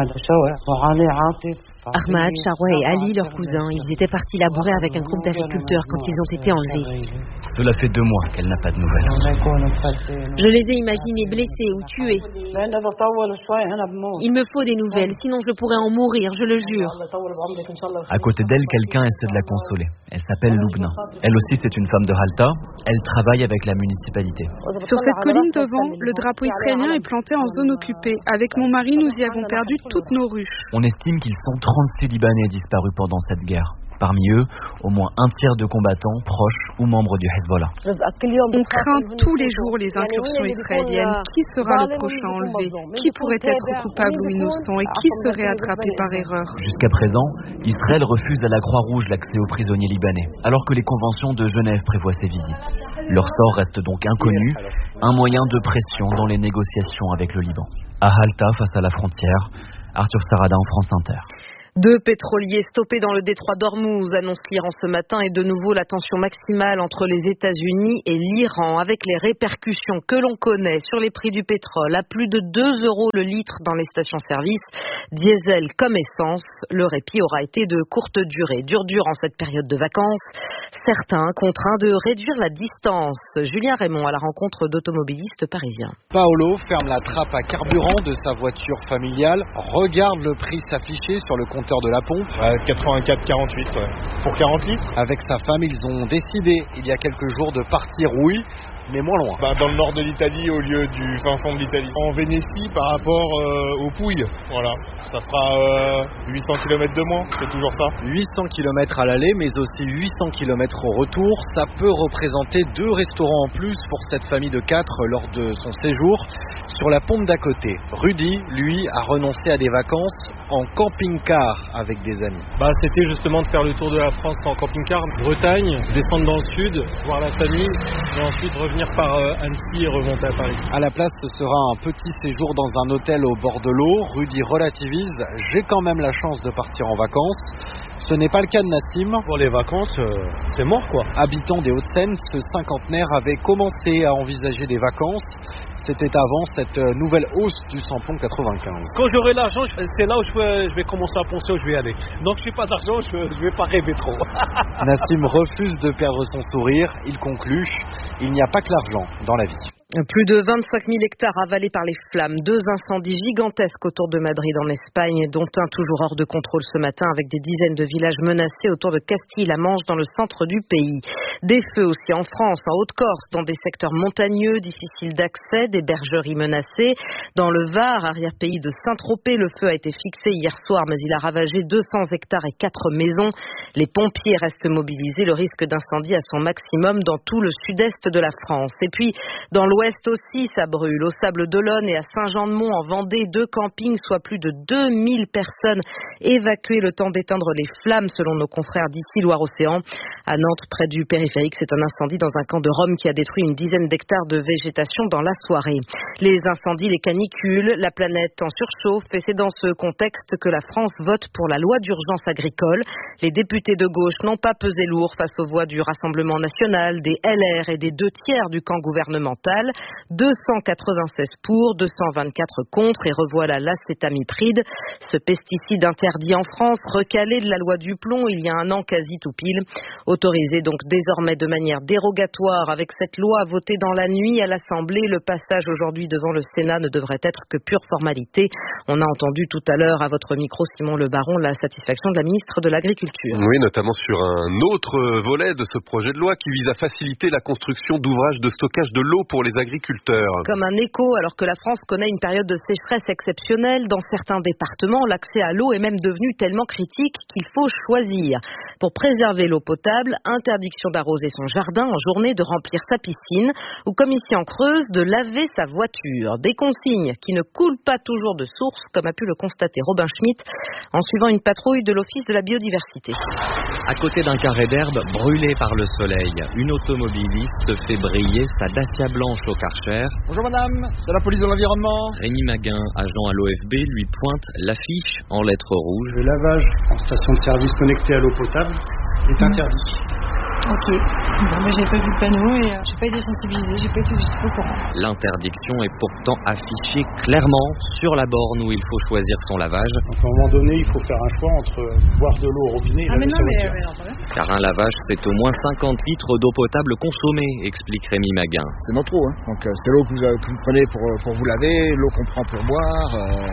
Ahmad, Sharoua et Ali, leurs cousins, ils étaient partis labourer avec un groupe d'agriculteurs quand ils ont été enlevés. Cela fait 2 mois qu'elle n'a pas de nouvelles. Je les ai imaginés blessés ou tués. Il me faut des nouvelles, sinon je pourrais en mourir, je le jure. À côté d'elle, quelqu'un essaie de la consoler. Elle s'appelle Lubna. Elle aussi, c'est une femme de Halta. Elle travaille avec la municipalité. Sur cette colline devant, le drapeau israélien est planté en zone occupée. Avec mon mari, nous y avons perdu toutes nos ruches. On estime qu'ils sont 36 Libanais disparus pendant cette guerre. Parmi eux, au moins un tiers de combattants proches ou membres du Hezbollah. On craint tous les jours les incursions israéliennes. Qui sera le prochain enlevé? Qui pourrait être coupable ou innocent? Et qui serait attrapé par erreur? Jusqu'à présent, Israël refuse à la Croix-Rouge l'accès aux prisonniers libanais, alors que les conventions de Genève prévoient ces visites. Leur sort reste donc inconnu, un moyen de pression dans les négociations avec le Liban. À Halta, face à la frontière, Arthur Saradin, France Inter. 2 pétroliers stoppés dans le détroit d'Ormuz, annonce l'Iran ce matin, et de nouveau la tension maximale entre les États-Unis et l'Iran, avec les répercussions que l'on connaît sur les prix du pétrole, à plus de 2 € le litre dans les stations-service, diesel comme essence. Le répit aura été de courte durée. Dur en cette période de vacances, certains contraints de réduire la distance. Julien Raymond à la rencontre d'automobilistes parisiens. Paolo ferme la trappe à carburant de sa voiture familiale, regarde le prix s'afficher sur le compteur de la pompe. 84,48 pour 40 litres. Avec sa femme, ils ont décidé il y a quelques jours de partir, oui, mais moins loin. Dans le nord de l'Italie au lieu du fin fond de l'Italie. En Vénétie par rapport aux Pouilles, voilà. Ça fera 800 km de moins, c'est toujours ça. 800 km à l'aller, mais aussi 800 km au retour. Ça peut représenter 2 restaurants en plus pour cette famille de 4 lors de son séjour. Sur la pompe d'à côté, Rudy, lui, a renoncé à des vacances en camping-car avec des amis. C'était justement de faire le tour de la France en camping-car. Bretagne, descendre dans le sud, voir la famille, et ensuite revenir par Annecy et remonter à Paris. À la place, ce sera un petit séjour dans un hôtel au bord de l'eau. Rudy relativise, j'ai quand même la chance de partir en vacances. Ce n'est pas le cas de Nassim. Pour les vacances, c'est mort quoi. Habitant des Hauts-de-Seine, ce cinquantenaire avait commencé à envisager des vacances. C'était avant cette nouvelle hausse du samplon 95. Quand j'aurai l'argent, c'est là où je vais commencer à penser où je vais aller. Donc je n'ai pas d'argent, je ne vais pas rêver trop. Nassim refuse de perdre son sourire. Il conclut, il n'y a pas que l'argent dans la vie. Plus de 25 000 hectares avalés par les flammes. 2 incendies gigantesques autour de Madrid en Espagne, dont un toujours hors de contrôle ce matin, avec des dizaines de villages menacés autour de Castille-la-Manche dans le centre du pays. Des feux aussi en France, en Haute-Corse, dans des secteurs montagneux, difficiles d'accès, des bergeries menacées. Dans le Var, arrière-pays de Saint-Tropez, le feu a été fixé hier soir, mais il a ravagé 200 hectares et 4 maisons. Les pompiers restent mobilisés, le risque d'incendie à son maximum dans tout le sud-est de la France. Et puis, dans l'ouest aussi, ça brûle. Au Sable d'Olonne et à Saint-Jean-de-Mont, en Vendée, 2 campings, soit plus de 2000 personnes évacuées le temps d'éteindre les flammes, selon nos confrères d'ici Loire-Océan. À Nantes, près du périphérique, c'est un incendie dans un camp de Rome qui a détruit une dizaine d'hectares de végétation dans la soirée. Les incendies, les canicules, la planète en surchauffe, et c'est dans ce contexte que la France vote pour la loi d'urgence agricole. Les députés de gauche n'ont pas pesé lourd face aux voix du Rassemblement national, des LR et des 2 tiers du camp gouvernemental. 296 pour, 224 contre, et revoilà l'acétamipride. Ce pesticide interdit en France, recalé de la loi du plomb il y a un an quasi tout pile. Autorisé donc désormais de manière dérogatoire avec cette loi votée dans la nuit à l'Assemblée, le passage aujourd'hui devant le Sénat ne devrait être que pure formalité. On a entendu tout à l'heure à votre micro, Simon Le Baron, la satisfaction de la ministre de l'Agriculture. Oui, notamment sur un autre volet de ce projet de loi qui vise à faciliter la construction d'ouvrages de stockage de l'eau pour les agriculteurs. Comme un écho, alors que la France connaît une période de sécheresse exceptionnelle, dans certains départements, l'accès à l'eau est même devenu tellement critique qu'il faut choisir. Pour préserver l'eau potable, interdiction d'arroser son jardin en journée, de remplir sa piscine, ou comme ici en Creuse, de laver sa voiture. Des consignes qui ne coulent pas toujours de source, comme a pu le constater Robin Schmitt en suivant une patrouille de l'Office de la biodiversité. À côté d'un carré d'herbe brûlé par le soleil, une automobiliste fait briller sa Dacia blanche au Karcher. Bonjour madame, de la police de l'environnement. Rémi Maguin, agent à l'OFB, lui pointe l'affiche en lettres rouges. Le lavage en station de service connectée à l'eau potable est interdit. Ok, bon, mais j'ai pas vu le panneau et j'ai pas été sensibilisée, j'ai pas été du tout au courant. L'interdiction est pourtant affichée clairement sur la borne où il faut choisir son lavage. Donc à un moment donné, il faut faire un choix entre boire de l'eau au robinet et laver sa voiture. Car un lavage fait au moins 50 litres d'eau potable consommée, explique Rémi Maguin. C'est notre eau, hein. Donc c'est l'eau que vous prenez pour vous laver, l'eau qu'on prend pour boire.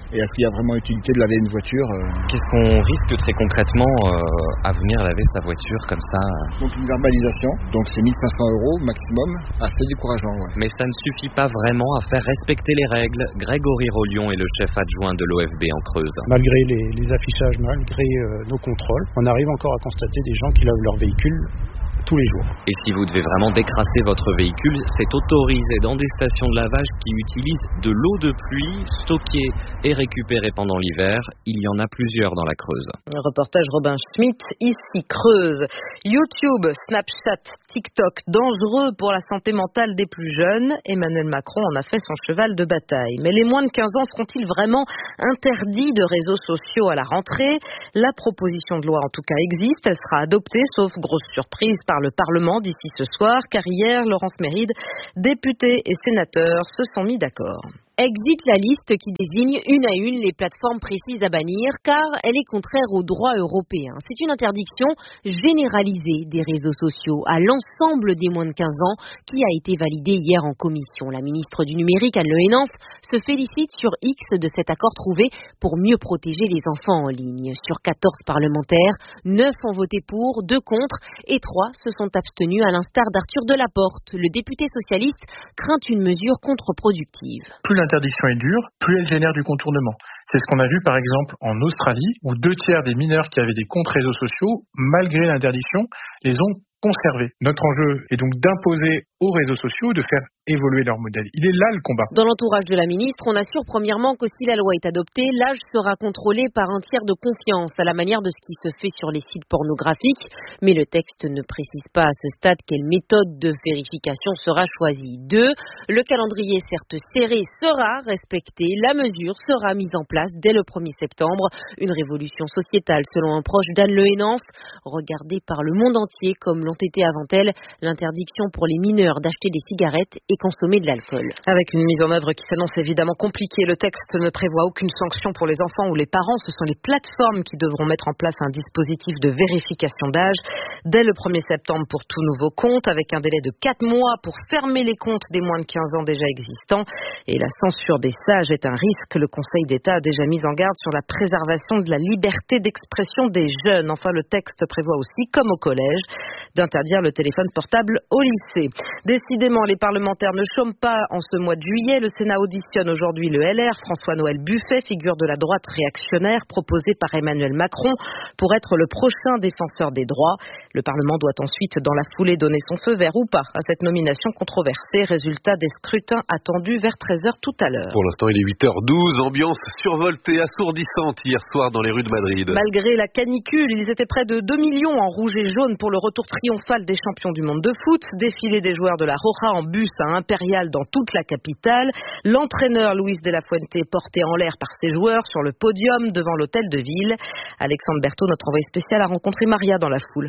Et est-ce qu'il y a vraiment utilité de laver une voiture Qu'est-ce qu'on risque très concrètement à venir laver sa voiture comme ça? Donc une verbalisation, donc c'est 1 500 € maximum, assez décourageant. Ouais. Mais ça ne suffit pas vraiment à faire respecter les règles. Grégory Rollion est le chef adjoint de l'OFB en Creuse. Malgré les affichages, malgré nos contrôles, on arrive encore à constater des gens qui lavent leur véhicule tous les jours. Et si vous devez vraiment décrasser votre véhicule, c'est autorisé dans des stations de lavage qui utilisent de l'eau de pluie stockée et récupérée pendant l'hiver. Il y en a plusieurs dans la Creuse. Un reportage Robin Schmitt, ici Creuse. YouTube, Snapchat, TikTok, dangereux pour la santé mentale des plus jeunes. Emmanuel Macron en a fait son cheval de bataille. Mais les moins de 15 ans seront-ils vraiment interdits de réseaux sociaux à la rentrée? La proposition de loi en tout cas existe. Elle sera adoptée, sauf grosse surprise, par le Parlement d'ici ce soir, car hier, Laurence Méride, députée et sénateur, se sont mis d'accord. Exit la liste qui désigne une à une les plateformes précises à bannir, car elle est contraire au droit européen. C'est une interdiction généralisée des réseaux sociaux à l'ensemble des moins de 15 ans qui a été validée hier en commission. La ministre du Numérique, Anne Le Henaf, se félicite sur X de cet accord trouvé pour mieux protéger les enfants en ligne. Sur 14 parlementaires, 9 ont voté pour, 2 contre et 3 se sont abstenus, à l'instar d'Arthur Delaporte. Le député socialiste craint une mesure contre-productive. Plus l'interdiction est dure, plus elle génère du contournement. C'est ce qu'on a vu par exemple en Australie, où 2/3 des mineurs qui avaient des comptes réseaux sociaux, malgré l'interdiction, les ont conservés. Notre enjeu est donc d'imposer aux réseaux sociaux de faire évoluer leur modèle. Il est là le combat. Dans l'entourage de la ministre, on assure premièrement que si la loi est adoptée, l'âge sera contrôlé par un tiers de confiance, à la manière de ce qui se fait sur les sites pornographiques. Mais le texte ne précise pas à ce stade quelle méthode de vérification sera choisie. 2. Le calendrier certes serré sera respecté. La mesure sera mise en place dès le 1er septembre. Une révolution sociétale, selon un proche d'Anne Le Henaf, regardée par le monde entier comme l'ont été avant elle l'interdiction pour les mineurs d'acheter des cigarettes et consommer de l'alcool. Avec une mise en œuvre qui s'annonce évidemment compliquée, le texte ne prévoit aucune sanction pour les enfants ou les parents. Ce sont les plateformes qui devront mettre en place un dispositif de vérification d'âge dès le 1er septembre pour tout nouveau compte, avec un délai de 4 mois pour fermer les comptes des moins de 15 ans déjà existants. Et la censure des sages est un risque. Le Conseil d'État a déjà mis en garde sur la préservation de la liberté d'expression des jeunes. Enfin, le texte prévoit aussi, comme au collège, d'interdire le téléphone portable au lycée. Décidément, les parlementaires ne chôment pas en ce mois de juillet. Le Sénat auditionne aujourd'hui le LR. François-Noël Buffet, figure de la droite réactionnaire, proposé par Emmanuel Macron pour être le prochain défenseur des droits. Le Parlement doit ensuite, dans la foulée, donner son feu vert ou pas à cette nomination controversée. Résultat des scrutins attendus vers 13h tout à l'heure. Pour l'instant, il est 8h12. Ambiance survoltée, assourdissante hier soir dans les rues de Madrid. Malgré la canicule, ils étaient près de 2 millions en rouge et jaune pour le retour triomphal des champions du monde de foot. Défilé des joueurs de la Roja en bus à Impérial dans toute la capitale. L'entraîneur Luis de la Fuente porté en l'air par ses joueurs sur le podium devant l'hôtel de ville. Alexandre Berthaud, notre envoyé spécial, a rencontré Maria dans la foule.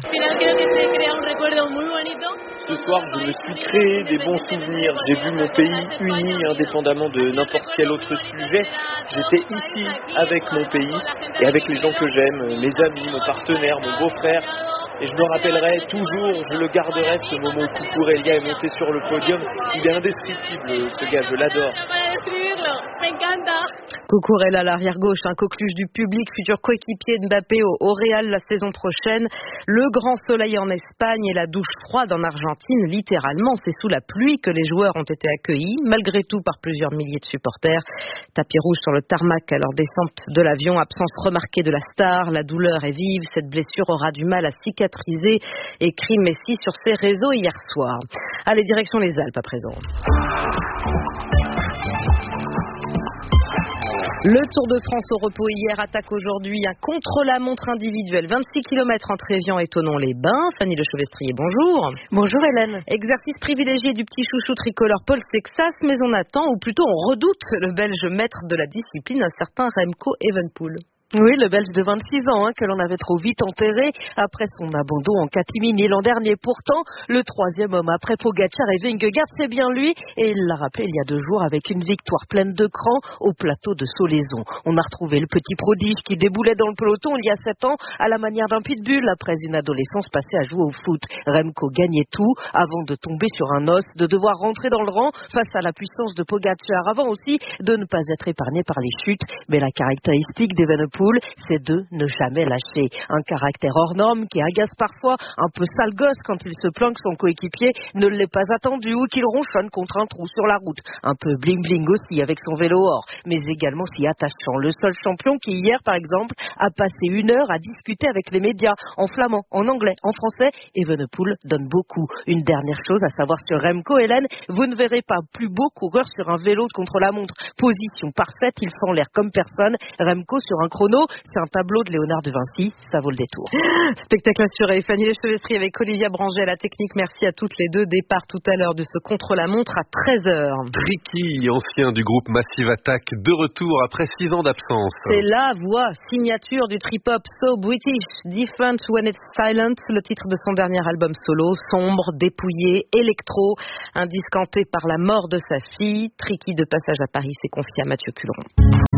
Ce soir, je me suis créé des bons souvenirs. J'ai vu mon pays uni, indépendamment de n'importe quel autre sujet. J'étais ici avec mon pays et avec les gens que j'aime, mes amis, mon partenaire, mon beau-frère. Et je me rappellerai toujours, je le garderai, ce moment où Cucurella est monté sur le podium. Il est indescriptible, ce gars, je l'adore. Cucurella, l'arrière-gauche, un coqueluche du public, futur coéquipier de Mbappé au Real la saison prochaine. Le grand soleil en Espagne et la douche froide en Argentine, littéralement, c'est sous la pluie que les joueurs ont été accueillis, malgré tout par plusieurs milliers de supporters. Tapis rouge sur le tarmac à leur descente de l'avion, absence remarquée de la star, la douleur est vive, cette blessure aura du mal à cicatriser, écrit Messi sur ses réseaux hier soir. Allez, direction les Alpes à présent. Le Tour de France au repos hier attaque aujourd'hui un contre-la-montre individuel. 26 km entre Évian et Thonon-les-Bains. Fanny Lechevestrier, bonjour. Bonjour Hélène. Exercice privilégié du petit chouchou tricolore Paul Sexas, mais on attend, ou plutôt on redoute le Belge maître de la discipline, un certain Remco Evenepoel. Oui, le Belge de 26 ans, que l'on avait trop vite enterré après son abandon en catimini l'an dernier. Pourtant, le troisième homme après Pogacar et Vingegaard, c'est bien lui. Et il l'a rappelé il y a 2 jours avec une victoire pleine de cran au plateau de Solaison. On a retrouvé le petit prodige qui déboulait dans le peloton il y a 7 ans à la manière d'un pitbull après une adolescence passée à jouer au foot. Remco gagnait tout avant de tomber sur un os, de devoir rentrer dans le rang face à la puissance de Pogacar, avant aussi de ne pas être épargné par les chutes. Mais la caractéristique d'Evenepoel, c'est de ne jamais lâcher. Un caractère hors norme qui agace parfois, un peu sale gosse quand il se plaint que son coéquipier ne l'ait pas attendu ou qu'il ronchonne contre un trou sur la route. Un peu bling bling aussi avec son vélo or, mais également si attachant. Le seul champion qui hier par exemple a passé 1 heure à discuter avec les médias en flamand, en anglais, en français. Evenepoel donne beaucoup. Une dernière chose à savoir sur Remco, Hélène, vous ne verrez pas plus beau coureur sur un vélo contre la montre. Position parfaite, il fend l'air comme personne. Remco sur un chrono, c'est un tableau de Léonard de Vinci, ça vaut le détour. Spectacle assuré. Fanny Lechevestrier avec Olivia Branger à la technique. Merci à toutes les deux. Départ tout à l'heure de ce contre-la-montre à 13h. Tricky, ancien du groupe Massive Attack, de retour après 6 ans d'absence. C'est la voix signature du trip-hop So British, Different When It's Silent, le titre de son dernier album solo, sombre, dépouillé, électro, un disque hanté par la mort de sa fille. Tricky, de passage à Paris, s'est confié à Mathieu Culeron.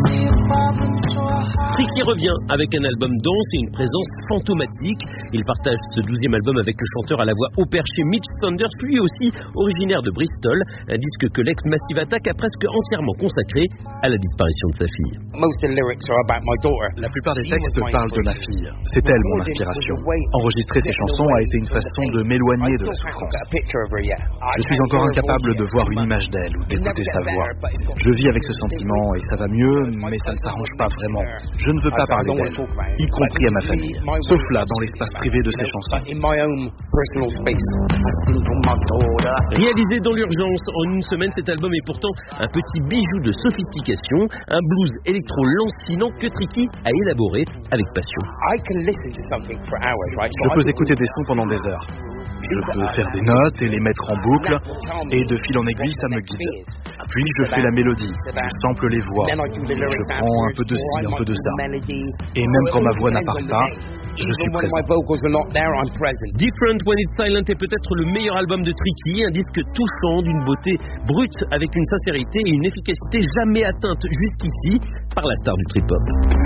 Tricky revient avec un album dense et une présence fantomatique. Il partage ce 12e album avec le chanteur à la voix haut perché Mitch Sanders, lui aussi originaire de Bristol, un disque que l'ex-Massive Attack a presque entièrement consacré à la disparition de sa fille. La plupart des textes parlent de ma fille. C'est elle mon inspiration. Enregistrer ces chansons a été une façon de m'éloigner de la souffrance. Je suis encore incapable de voir une image d'elle ou d'écouter sa voix. Je vis avec ce sentiment et ça va mieux, mais ça ne s'arrange pas vraiment. Je ne veux pas parler d'elle, y compris à ma famille, sauf là, dans l'espace privé de ces chansons. Réalisé dans l'urgence, en une semaine, cet album est pourtant un petit bijou de sophistication, un blues électro-lancinant que Tricky a élaboré avec passion. Je peux écouter des sons pendant des heures. Je peux faire des notes et les mettre en boucle, et de fil en aiguille, ça me guide. Puis je fais la mélodie, je sample les voix, je prends un peu de ci, un peu de ça. Et même quand ma voix n'apparaît pas, je suis présent. Different When It's Silent est peut-être le meilleur album de Tricky, un disque touchant, d'une beauté brute, avec une sincérité et une efficacité jamais atteinte jusqu'ici par la star du trip-hop.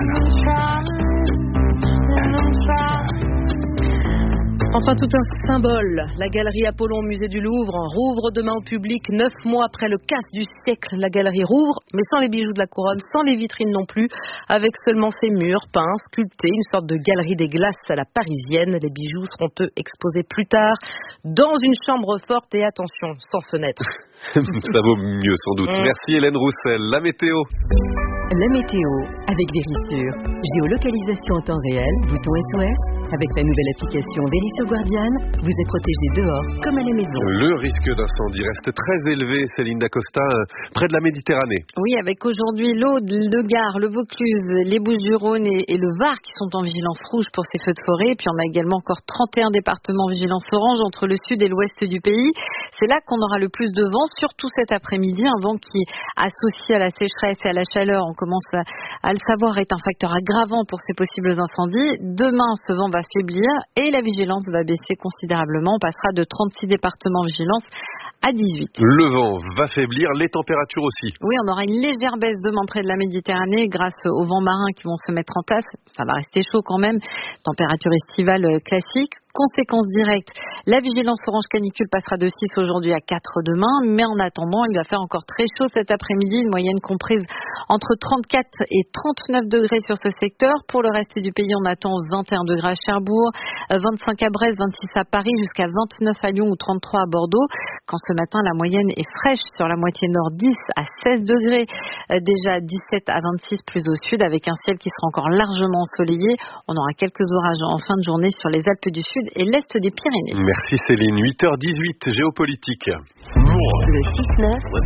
Enfin, tout un symbole. La galerie Apollon au musée du Louvre rouvre demain au public 9 mois après le casse du siècle. La galerie rouvre, mais sans les bijoux de la couronne, sans les vitrines non plus, avec seulement ses murs peints, sculptés, une sorte de galerie des glaces à la parisienne. Les bijoux seront eux exposés plus tard dans une chambre forte et attention, sans fenêtre. Ça vaut mieux sans doute. Merci Hélène Roussel. La météo. La météo avec Verisure. Géolocalisation en temps réel, bouton SOS. Avec la nouvelle application Verisure Guardian, vous êtes protégé dehors comme à la maison. Le risque d'incendie reste très élevé, Céline Dacosta, près de la Méditerranée. Oui, avec aujourd'hui l'Aude, le Gard, le Vaucluse, les Bouches-du-Rhône et le Var qui sont en vigilance rouge pour ces feux de forêt. Et puis on a également encore 31 départements en vigilance orange entre le sud et l'ouest du pays. C'est là qu'on aura le plus de vent, surtout cet après-midi, un vent qui, associé à la sécheresse et à la chaleur, on commence à le savoir, est un facteur aggravant pour ces possibles incendies. Demain, ce vent va faiblir et la vigilance va baisser considérablement. On passera de 36 départements en vigilance à 18. Le vent va faiblir, les températures aussi. Oui, on aura une légère baisse demain près de la Méditerranée grâce aux vents marins qui vont se mettre en place. Ça va rester chaud quand même. Température estivale classique. Conséquence directe, la vigilance orange canicule passera de 6 aujourd'hui à 4 demain, mais en attendant, il va faire encore très chaud cet après-midi, une moyenne comprise entre 34 et 39 degrés sur ce secteur. Pour le reste du pays, on attend 21 degrés à Cherbourg, 25 à Brest, 26 à Paris, jusqu'à 29 à Lyon ou 33 à Bordeaux. Quand ce matin, la moyenne est fraîche sur la moitié nord, 10 à 16 degrés, déjà 17 à 26 plus au sud, avec un ciel qui sera encore largement ensoleillé. On aura quelques orages en fin de journée sur les Alpes du Sud et l'est des Pyrénées. Merci Céline. 8h18, géopolitique. Le 6-9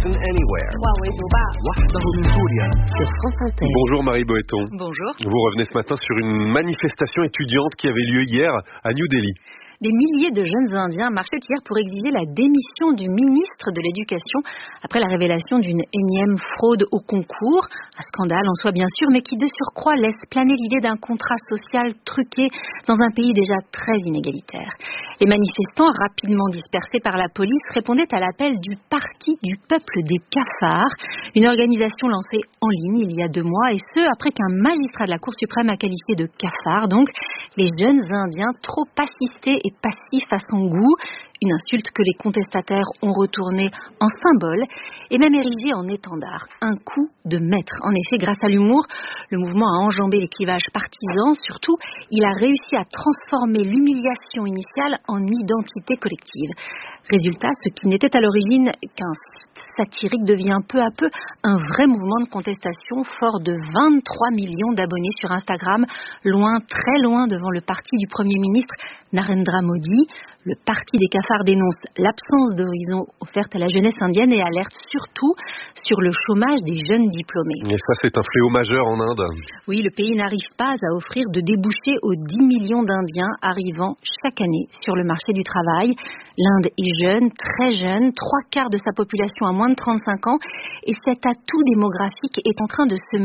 sur France Inter. Bonjour Marie Boëton. Bonjour. Vous revenez ce matin sur une manifestation étudiante qui avait lieu hier à New Delhi. Des milliers de jeunes Indiens marchaient hier pour exiger la démission du ministre de l'Éducation après la révélation d'une énième fraude au concours. Un scandale en soi bien sûr, mais qui de surcroît laisse planer l'idée d'un contrat social truqué dans un pays déjà très inégalitaire. Les manifestants, rapidement dispersés par la police, répondaient à l'appel du Parti du peuple des cafards, une organisation lancée en ligne il y a 2 mois, et ce, après qu'un magistrat de la Cour suprême a qualifié de cafards, donc les jeunes Indiens trop assistés et passifs à son goût, une insulte que les contestataires ont retournée en symbole et même érigée en étendard. Un coup de maître. En effet, grâce à l'humour, le mouvement a enjambé les clivages partisans. Surtout, il a réussi à transformer l'humiliation initiale en identité collective. Résultat, ce qui n'était à l'origine qu'un site satirique devient peu à peu un vrai mouvement de contestation fort de 23 millions d'abonnés sur Instagram, loin, très loin devant le parti du Premier ministre Narendra Modi. Le parti des cafards dénonce l'absence d'horizon offerte à la jeunesse indienne et alerte surtout sur le chômage des jeunes diplômés. Et ça, c'est un fléau majeur en Inde. Oui, le pays n'arrive pas à offrir de débouchés aux 10 millions d'Indiens arrivant chaque année sur le marché du travail. L'Inde est jeune, très jeune, 3/4 de sa population a moins de 35 ans et cet atout démographique est en train de se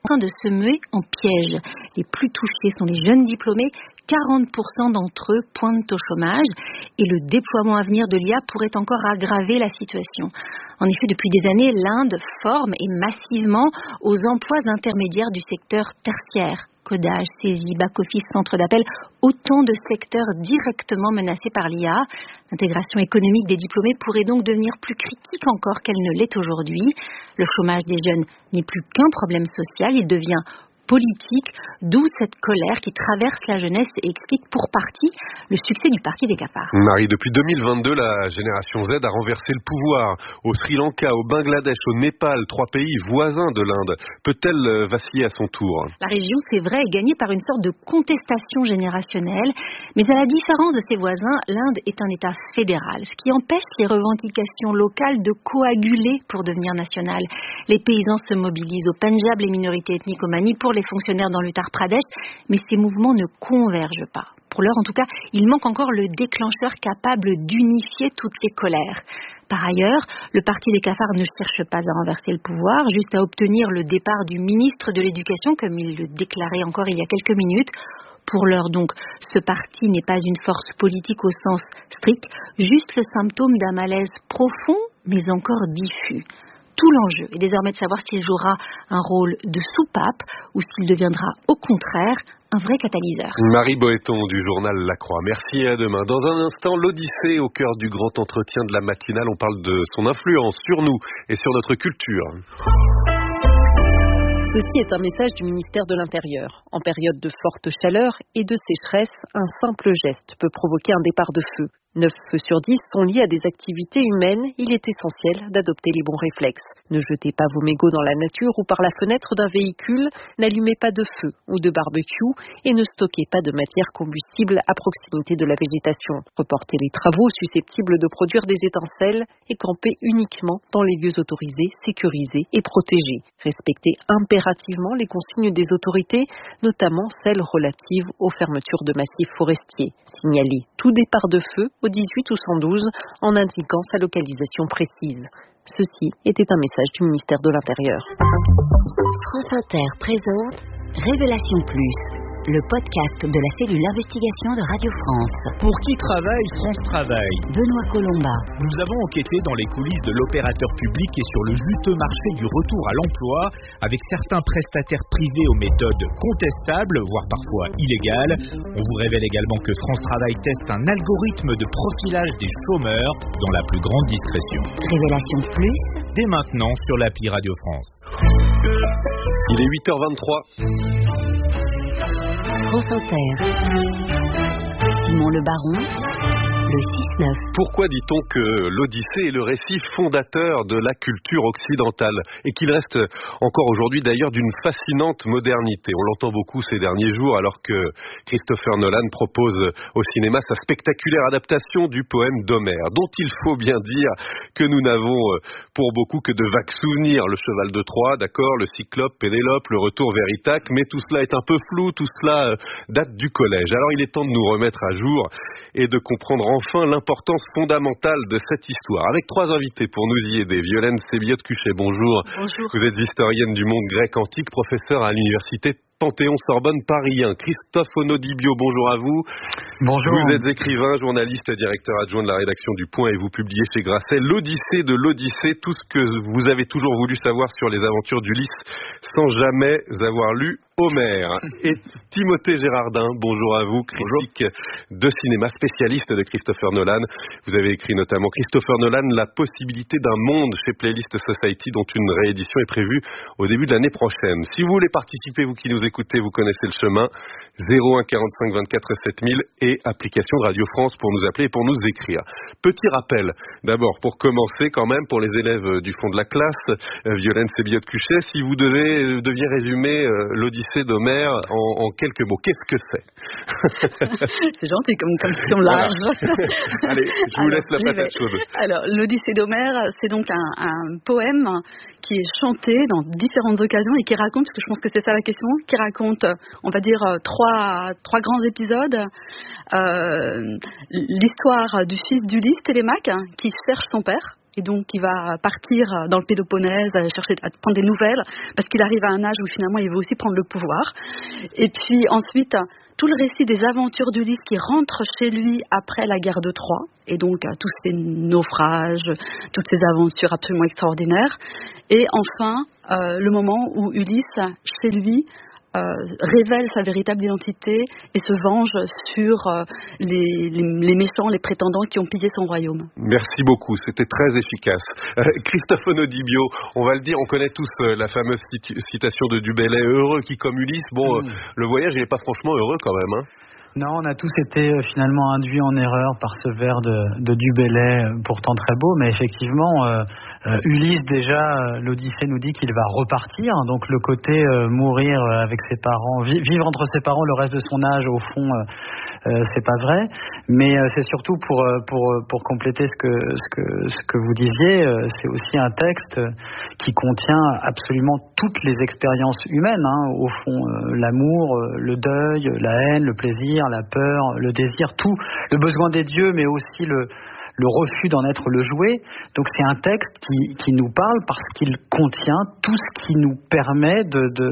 muer en piège. Les plus touchés sont les jeunes diplômés. 40% d'entre eux pointent au chômage et le déploiement à venir de l'IA pourrait encore aggraver la situation. En effet, depuis des années, l'Inde forme et massivement aux emplois intermédiaires du secteur tertiaire. Codage, saisie, back-office, centre d'appel, autant de secteurs directement menacés par l'IA. L'intégration économique des diplômés pourrait donc devenir plus critique encore qu'elle ne l'est aujourd'hui. Le chômage des jeunes n'est plus qu'un problème social, il devient politique, d'où cette colère qui traverse la jeunesse et explique pour partie le succès du Parti des cafards. Marie, depuis 2022, la génération Z a renversé le pouvoir au Sri Lanka, au Bangladesh, au Népal, 3 pays voisins de l'Inde. Peut-elle vaciller à son tour? La région, c'est vrai, est gagnée par une sorte de contestation générationnelle, mais à la différence de ses voisins, l'Inde est un État fédéral, ce qui empêche les revendications locales de coaguler pour devenir nationales. Les paysans se mobilisent au Pendjab, les minorités ethniques au Manipur, les fonctionnaires dans l'Uttar Pradesh, mais ces mouvements ne convergent pas. Pour l'heure, en tout cas, il manque encore le déclencheur capable d'unifier toutes les colères. Par ailleurs, le Parti des cafards ne cherche pas à renverser le pouvoir, juste à obtenir le départ du ministre de l'Éducation, comme il le déclarait encore il y a quelques minutes. Pour l'heure donc, ce parti n'est pas une force politique au sens strict, juste le symptôme d'un malaise profond, mais encore diffus. Tout l'enjeu est désormais de savoir s'il jouera un rôle de soupape ou s'il deviendra au contraire un vrai catalyseur. Marie Boëton du journal La Croix. Merci et à demain. Dans un instant, l'Odyssée au cœur du grand entretien de la matinale. On parle de son influence sur nous et sur notre culture. Ceci est un message du ministère de l'Intérieur. En période de forte chaleur et de sécheresse, un simple geste peut provoquer un départ de feu. 9 feux sur 10 sont liés à des activités humaines. Il est essentiel d'adopter les bons réflexes. Ne jetez pas vos mégots dans la nature ou par la fenêtre d'un véhicule. N'allumez pas de feu ou de barbecue et ne stockez pas de matière combustible à proximité de la végétation. Reportez les travaux susceptibles de produire des étincelles et campez uniquement dans les lieux autorisés, sécurisés et protégés. Respectez impérativement les consignes des autorités, notamment celles relatives aux fermetures de massifs forestiers. Signalez tout départ de feu au 18 ou 112 en indiquant sa localisation précise. Ceci était un message du ministère de l'Intérieur. France Inter présente Révélation Plus, le podcast de la cellule d'investigation de Radio France. Pour qui travaille France Travaille? Benoît Colomba. Nous avons enquêté dans les coulisses de l'opérateur public et sur le juteux marché du retour à l'emploi avec certains prestataires privés aux méthodes contestables, voire parfois illégales. On vous révèle également que France Travail teste un algorithme de profilage des chômeurs dans la plus grande discrétion. Révélation Plus, dès maintenant sur l'appli Radio France. Il est 8h23. France Inter. Simon Le Baron, le 6-9. Pourquoi dit-on que l'Odyssée est le récit fondateur de la culture occidentale et qu'il reste encore aujourd'hui d'ailleurs d'une fascinante modernité? On l'entend beaucoup ces derniers jours alors que Christopher Nolan propose au cinéma sa spectaculaire adaptation du poème d'Homère, dont il faut bien dire que nous n'avons pour beaucoup que de vagues souvenirs. Le cheval de Troie, d'accord, le cyclope, Pénélope, le retour vers Ithaque, mais tout cela est un peu flou, tout cela date du collège. Alors il est temps de nous remettre à jour et de comprendre enfin l'importance fondamentale de cette histoire. Avec 3 invités pour nous y aider. Violaine Sébillotte-Cuchet, bonjour. Bonjour. Vous êtes historienne du monde grec antique, professeur à l'université Panthéon-Sorbonne Paris 1. Christophe Onodibio, bonjour à vous. Bonjour. Vous êtes écrivain, journaliste, directeur adjoint de la rédaction du Point et vous publiez chez Grasset l'Odyssée de l'Odyssée, tout ce que vous avez toujours voulu savoir sur les aventures d'Ulysse sans jamais avoir lu Homère. Et Timothée Gérardin, bonjour à vous, critique de cinéma, spécialiste de Christopher Nolan. Vous avez écrit notamment Christopher Nolan, la possibilité d'un monde chez Playlist Society, dont une réédition est prévue au début de l'année prochaine. Si vous voulez participer, vous qui nous écoutez, vous connaissez le chemin, 01 45 24 7000 et application de Radio France pour nous appeler et pour nous écrire. Petit rappel, d'abord, pour commencer quand même, pour les élèves du fond de la classe, Violaine Sébillotte-Cuchet, si vous deviez résumer l'Odyssée d'Homère en quelques mots, qu'est-ce que c'est? C'est gentil comme large. Allez, je vous laisse la patate chaude. Alors, l'Odyssée d'Homère, c'est donc un poème qui est chanté dans différentes occasions et qui raconte, parce que je pense que c'est ça la question, qui raconte, on va dire, trois grands épisodes. L'histoire du fils d'Ulysse, Télémaque, qui cherche son père. Et donc, il va partir dans le Péloponnèse, chercher à prendre des nouvelles, parce qu'il arrive à un âge où finalement, il veut aussi prendre le pouvoir. Et puis ensuite, tout le récit des aventures d'Ulysse qui rentre chez lui après la guerre de Troie. Et donc, tous ces naufrages, toutes ces aventures absolument extraordinaires. Et enfin, le moment où Ulysse, chez lui, révèle sa véritable identité et se venge sur les méchants, les prétendants qui ont pillé son royaume. Merci beaucoup, c'était très efficace. Christophe Onodibio, on va le dire, on connaît tous la fameuse citation de Du Bellay, heureux qui comme Ulysse. Bon, le voyage n'est pas franchement heureux quand même, hein. Non, on a tous été finalement induits en erreur par ce vers de Du Bellay, pourtant très beau, mais effectivement, Ulysse déjà, l'Odyssée nous dit qu'il va repartir, donc le côté mourir avec ses parents, vivre entre ses parents le reste de son âge, au fond, c'est pas vrai, mais c'est surtout pour compléter ce que vous disiez, c'est aussi un texte qui contient absolument toutes les expériences humaines, hein, au fond, l'amour, le deuil, la haine, le plaisir, la peur, le désir, tout, le besoin des dieux, mais aussi le refus d'en être le jouet. Donc c'est un texte qui nous parle parce qu'il contient tout ce qui nous permet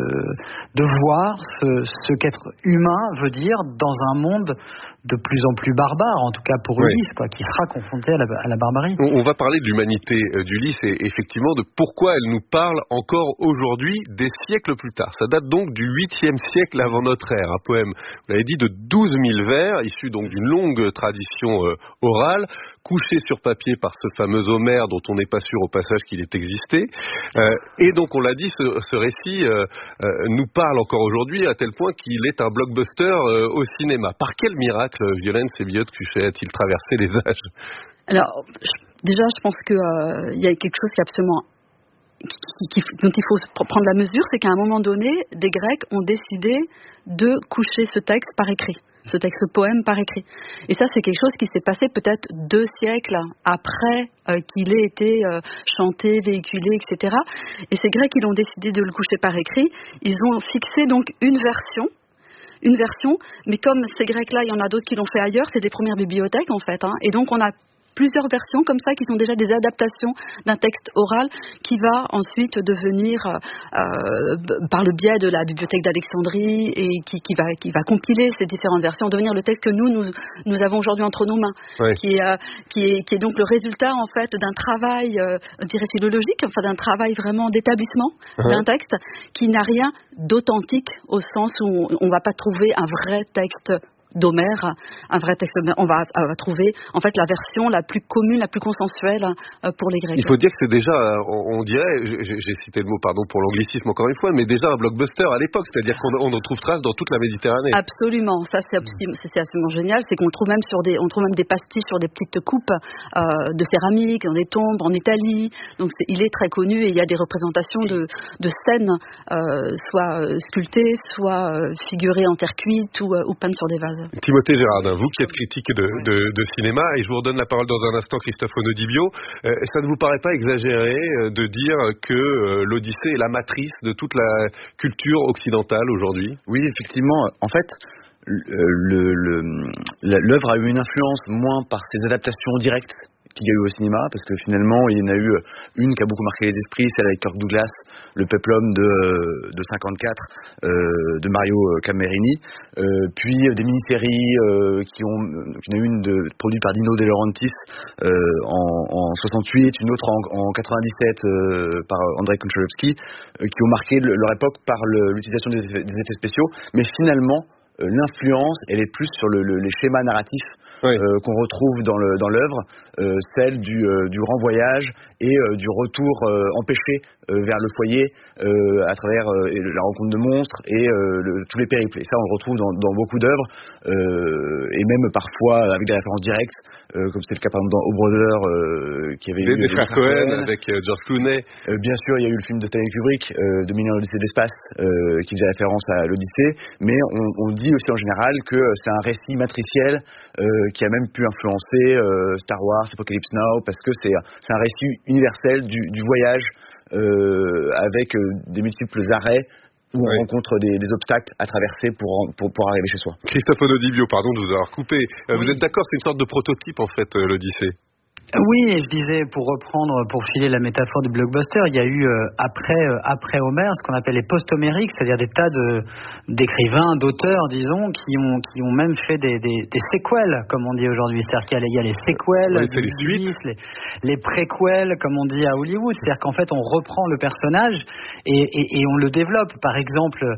de voir ce qu'être humain veut dire dans un monde de plus en plus barbare, en tout cas pour Ulysse, quoi, qui sera confronté à la barbarie. On va parler de l'humanité d'Ulysse et effectivement de pourquoi elle nous parle encore aujourd'hui, des siècles plus tard. Ça date donc du 8e siècle avant notre ère, un poème, vous l'avez dit, de 12 000 vers, issu donc d'une longue tradition orale, couché sur papier par ce fameux Homère dont on n'est pas sûr au passage qu'il ait existé. Et donc on l'a dit, ce récit nous parle encore aujourd'hui à tel point qu'il est un blockbuster au cinéma. Par quel miracle Violaine Sébillotte-Cuchet a-t-il traversé les âges? Alors, déjà, je pense qu'il y a quelque chose qui est absolument dont il faut prendre la mesure, c'est qu'à un moment donné, des Grecs ont décidé de coucher ce texte par écrit, ce poème par écrit. Et ça, c'est quelque chose qui s'est passé peut-être 2 siècles après qu'il ait été chanté, véhiculé, etc. Et ces Grecs, ils ont décidé de le coucher par écrit. Ils ont fixé donc une version, mais comme ces Grecs-là, il y en a d'autres qui l'ont fait ailleurs, c'est des premières bibliothèques en fait, hein. Et donc on a plusieurs versions comme ça qui sont déjà des adaptations d'un texte oral qui va ensuite devenir par le biais de la bibliothèque d'Alexandrie et qui va compiler ces différentes versions, devenir le texte que nous avons aujourd'hui entre nos mains, oui. qui est donc le résultat en fait d'un travail je dirais philologique, enfin d'un travail vraiment d'établissement d'un texte qui n'a rien d'authentique au sens où on ne va pas trouver un vrai texte d'Homère, un vrai texte d'Homère. On va trouver en fait la version la plus commune, la plus consensuelle pour les Grecs. Il faut dire que c'est déjà, on dirait, j'ai cité le mot, pardon pour l'anglicisme encore une fois, mais déjà un blockbuster à l'époque, c'est-à-dire qu'on en trouve trace dans toute la Méditerranée. Absolument, ça c'est absolument génial, c'est qu'on le trouve même on trouve même des pastilles sur des petites coupes de céramique, dans des tombes en Italie. Donc il est très connu et il y a des représentations de scènes, soit sculptées, soit figurées en terre cuite ou peintes sur des vases. Timothée Gérardin, vous qui êtes critique de cinéma, et je vous redonne la parole dans un instant, Christophe Onodibio, ça ne vous paraît pas exagéré de dire que l'Odyssée est la matrice de toute la culture occidentale aujourd'hui? Oui, effectivement. En fait, l'œuvre a eu une influence moins par ses adaptations directes qu'il y a eu au cinéma, parce que finalement il y en a eu une qui a beaucoup marqué les esprits, celle avec Kirk Douglas, le Peplum de 54 de Mario Camerini, puis des mini-séries qui en a une produite par Dino De Laurentiis en 68, une autre en 97 par Andrei Konchalovsky, qui ont marqué leur époque par l'utilisation des effets spéciaux, mais finalement l'influence elle est plus sur les schémas narratifs qu'on retrouve dans l'œuvre, celle du renvoyage et du retour empêché vers le foyer à travers la rencontre de monstres et tous les périples. Et ça, on le retrouve dans beaucoup d'œuvres et même parfois avec des références directes, comme c'est le cas par exemple dans O Brother, qui avait eu des frères Cohen avec George Clooney. Bien sûr, il y a eu le film de Stanley Kubrick, 2001 l'Odyssée de l'espace, qui faisait référence à l'Odyssée, mais on dit aussi en général que c'est un récit matriciel qui a même pu influencer Star Wars, Apocalypse Now, parce que c'est un récit universel du voyage avec des multiples arrêts où on rencontre des obstacles à traverser pour arriver chez soi. Christophe Onodibio, pardon de vous avoir coupé. Vous êtes d'accord, c'est une sorte de prototype en fait, l'Odyssée? Oui, et je disais, pour filer la métaphore du blockbuster, il y a eu après Homère ce qu'on appelle les post-homériques, c'est-à-dire des tas d'écrivains, d'auteurs, disons, qui ont même fait des séquelles, comme on dit aujourd'hui. C'est-à-dire qu'il y a les séquelles, les préquels, comme on dit à Hollywood. C'est-à-dire qu'en fait, on reprend le personnage et on le développe. Par exemple,